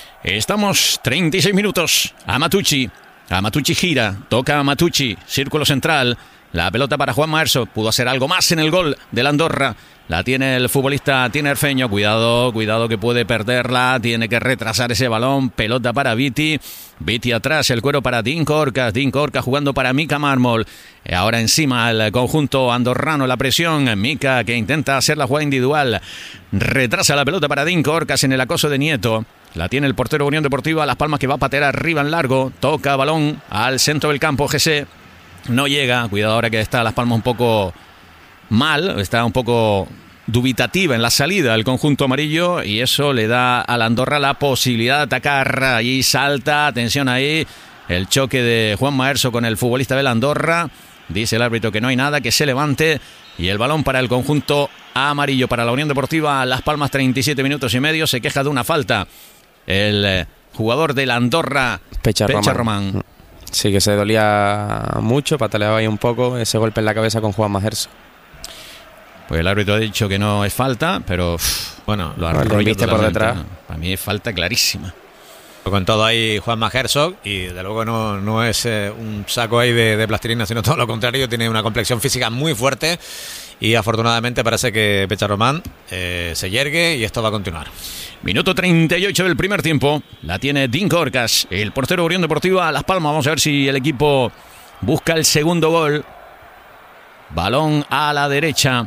Estamos treinta y seis minutos. Amatucci. Amatucci gira. Toca a Matucci. Círculo central. La pelota para Juan Maerso. Pudo hacer algo más en el gol del Andorra. La tiene el futbolista tinerfeño. Cuidado, cuidado que puede perderla. Tiene que retrasar ese balón. Pelota para Viti. Viti atrás. El cuero para Dinko Orcas. Dinko Orcas jugando para Mika Mármol. Ahora encima el conjunto andorrano. La presión. Mika que intenta hacer la jugada individual. Retrasa la pelota para Dinko Orcas en el acoso de Nieto. La tiene el portero Unión Deportiva Las Palmas, que va a patear arriba en largo. Toca balón al centro del campo. G C no llega. Cuidado ahora que está Las Palmas un poco mal. Está un poco dubitativa en la salida del conjunto amarillo. Y eso le da a la Andorra la posibilidad de atacar. Allí salta. Atención ahí. El choque de Juan Maerso con el futbolista de la Andorra. Dice el árbitro que no hay nada, que se levante. Y el balón para el conjunto amarillo, para la Unión Deportiva Las Palmas. Treinta y siete minutos y medio. Se queja de una falta el jugador de la Andorra, Pecha, Pecha Román. Román. Sí, que se dolía mucho, pataleaba ahí un poco ese golpe en la cabeza con Juan Majerso. Pues el árbitro ha dicho que no es falta, pero uff, bueno, lo arrolla por detrás. Para mí es falta clarísima. Con todo ahí Juanma Herzog, y de luego no, no es eh, un saco ahí de, de plastilina, sino todo lo contrario, tiene una complexión física muy fuerte y afortunadamente parece que Pecha Román eh, se yergue y esto va a continuar. Minuto treinta y ocho del primer tiempo, la tiene Dinko Orcas, el portero Unión Deportiva Las Palmas. Vamos a ver si el equipo busca el segundo gol. Balón a la derecha.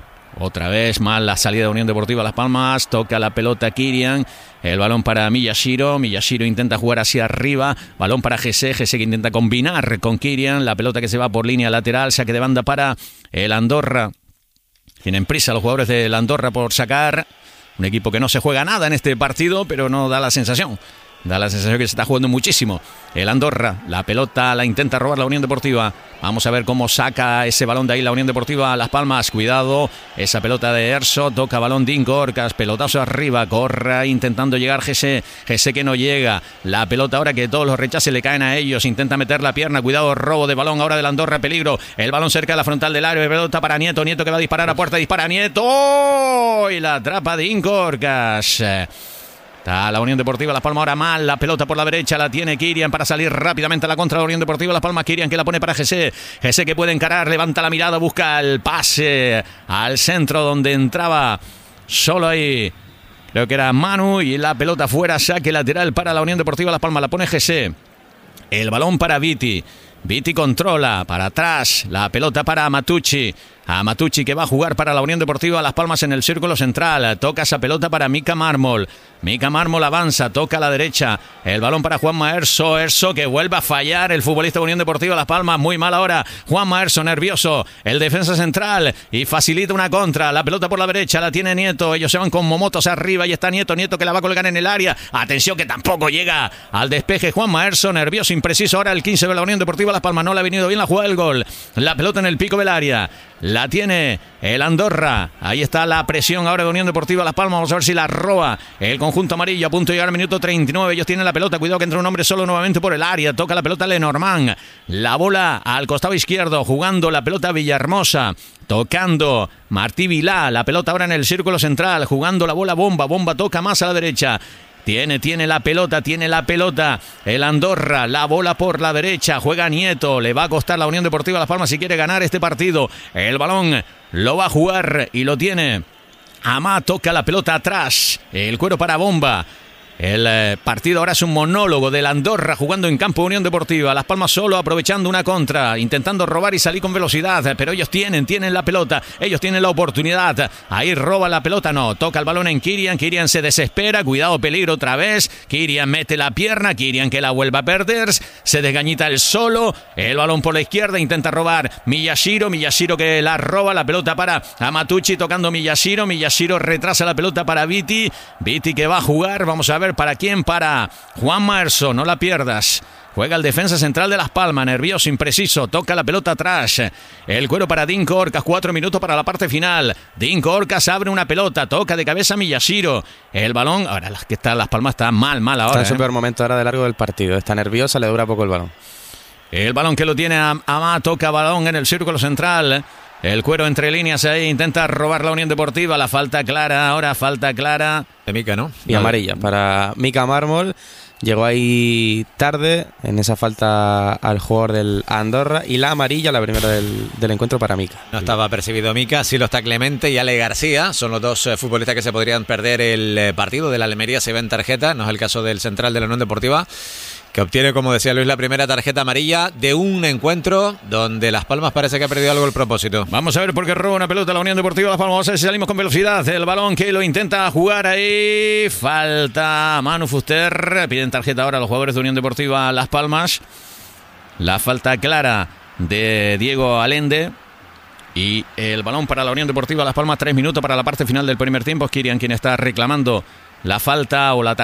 Otra vez mal la salida de Unión Deportiva Las Palmas. Toca la pelota Kirian. El balón para Miyashiro. Miyashiro intenta jugar hacia arriba. Balón para G C. G C que intenta combinar con Kirian. La pelota que se va por línea lateral. Saque de banda para el Andorra. Tienen prisa los jugadores del Andorra por sacar. Un equipo que no se juega nada en este partido, pero no da la sensación. Da la sensación que se está jugando muchísimo. El Andorra, la pelota la intenta robar la Unión Deportiva. Vamos a ver cómo saca ese balón de ahí la Unión Deportiva Las Palmas. Cuidado, esa pelota de Erso. Toca balón Dinko Orcas. Pelotazo arriba. Corra intentando llegar G C. G C que no llega. La pelota ahora que todos los rechaces le caen a ellos. Intenta meter la pierna. Cuidado, robo de balón ahora del Andorra. Peligro. El balón cerca de la frontal del área. Pelota para Nieto. Nieto que va a disparar a puerta. Dispara Nieto. ¡Oh! Y la atrapa Dinko Orcas. Está la Unión Deportiva Las Palmas ahora mal. La pelota por la derecha la tiene Kirian para salir rápidamente a la contra de la Unión Deportiva Las Palmas. Kirian que la pone para G C. G C que puede encarar, levanta la mirada, busca el pase al centro donde entraba solo ahí. Creo que era Manu y la pelota fuera, saque lateral para la Unión Deportiva Las Palmas. La pone G C. El balón para Viti. Viti controla para atrás. La pelota para Amatucci. Amatucci que va a jugar para la Unión Deportiva Las Palmas en el círculo central. Toca esa pelota para Mika Mármol. Mika Mármol avanza, toca a la derecha. El balón para Juanma Erso. Erso que vuelve a fallar el futbolista de Unión Deportiva Las Palmas. Muy mal ahora. Juanma Erso nervioso. El defensa central y facilita una contra. La pelota por la derecha la tiene Nieto. Ellos se van con momotos arriba y está Nieto. Nieto que la va a colgar en el área. Atención que tampoco llega al despeje Juanma Erso. Nervioso, impreciso ahora el quince de la Unión Deportiva Las Palmas. No le ha venido bien la jugada del gol. La pelota en el pico del área. La tiene el Andorra. Ahí está la presión ahora de Unión Deportiva Las Palmas. Vamos a ver si la roba el conjunto amarillo. A punto de llegar al minuto treinta y nueve. Ellos tienen la pelota. Cuidado que entra un hombre solo nuevamente por el área. Toca la pelota Lenormand. La bola al costado izquierdo. Jugando la pelota Villahermosa. Tocando Martí Vilá. La pelota ahora en el círculo central. Jugando la bola Bomba. Bomba toca más a la derecha. Tiene, tiene la pelota, tiene la pelota. El Andorra, la bola por la derecha. Juega Nieto. Le va a costar la Unión Deportiva Las Palmas si quiere ganar este partido. El balón lo va a jugar y lo tiene. Amá toca la pelota atrás. El cuero para Bomba. El eh, partido ahora es un monólogo del Andorra jugando en campo Unión Deportiva. Las Palmas solo aprovechando una contra, intentando robar y salir con velocidad. Pero ellos tienen, tienen la pelota. Ellos tienen la oportunidad. Ahí roba la pelota, no. Toca el balón en Kirian. Kirian se desespera. Cuidado, peligro otra vez. Kirian mete la pierna. Kirian que la vuelva a perder. Se desgañita el solo. El balón por la izquierda. Intenta robar Miyashiro. Miyashiro que la roba. La pelota para Amatucci tocando Miyashiro. Miyashiro retrasa la pelota para Viti. Viti que va a jugar. Vamos a ver para quién. Para Juan Marzo. No la pierdas. Juega el defensa central de Las Palmas, nervioso, impreciso, toca la pelota atrás. El cuero para Dinko Orcas, cuatro minutos para la parte final. Dinko Orcas abre una pelota, toca de cabeza Miyashiro. El balón, ahora que está Las Palmas está mal, mal ahora. Está en su ¿eh? peor momento ahora de largo del partido. Está nerviosa, le dura poco el balón. El balón que lo tiene Amá, toca balón en el círculo central. El cuero entre líneas ahí, intenta robar la Unión Deportiva. La falta clara, ahora falta clara. De Mica, ¿no? Y amarilla para Mica Mármol. Llegó ahí tarde en esa falta al jugador del Andorra. Y la amarilla, la primera del, del encuentro para Mica. No estaba percibido Mica, sí lo está Clemente y Ale García. Son los dos eh, futbolistas que se podrían perder el eh, partido. De la Almería se ven tarjeta, no es el caso del central de la Unión Deportiva, que obtiene, como decía Luis, la primera tarjeta amarilla de un encuentro donde Las Palmas parece que ha perdido algo el propósito. Vamos a ver por qué roba una pelota la Unión Deportiva Las Palmas. Vamos a ver si salimos con velocidad. El balón que lo intenta jugar ahí. Falta Manu Fuster. Piden tarjeta ahora los jugadores de Unión Deportiva Las Palmas. La falta clara de Diego Allende. Y el balón para la Unión Deportiva Las Palmas. Tres minutos para la parte final del primer tiempo. Es Kirian quien está reclamando la falta o la tarjeta.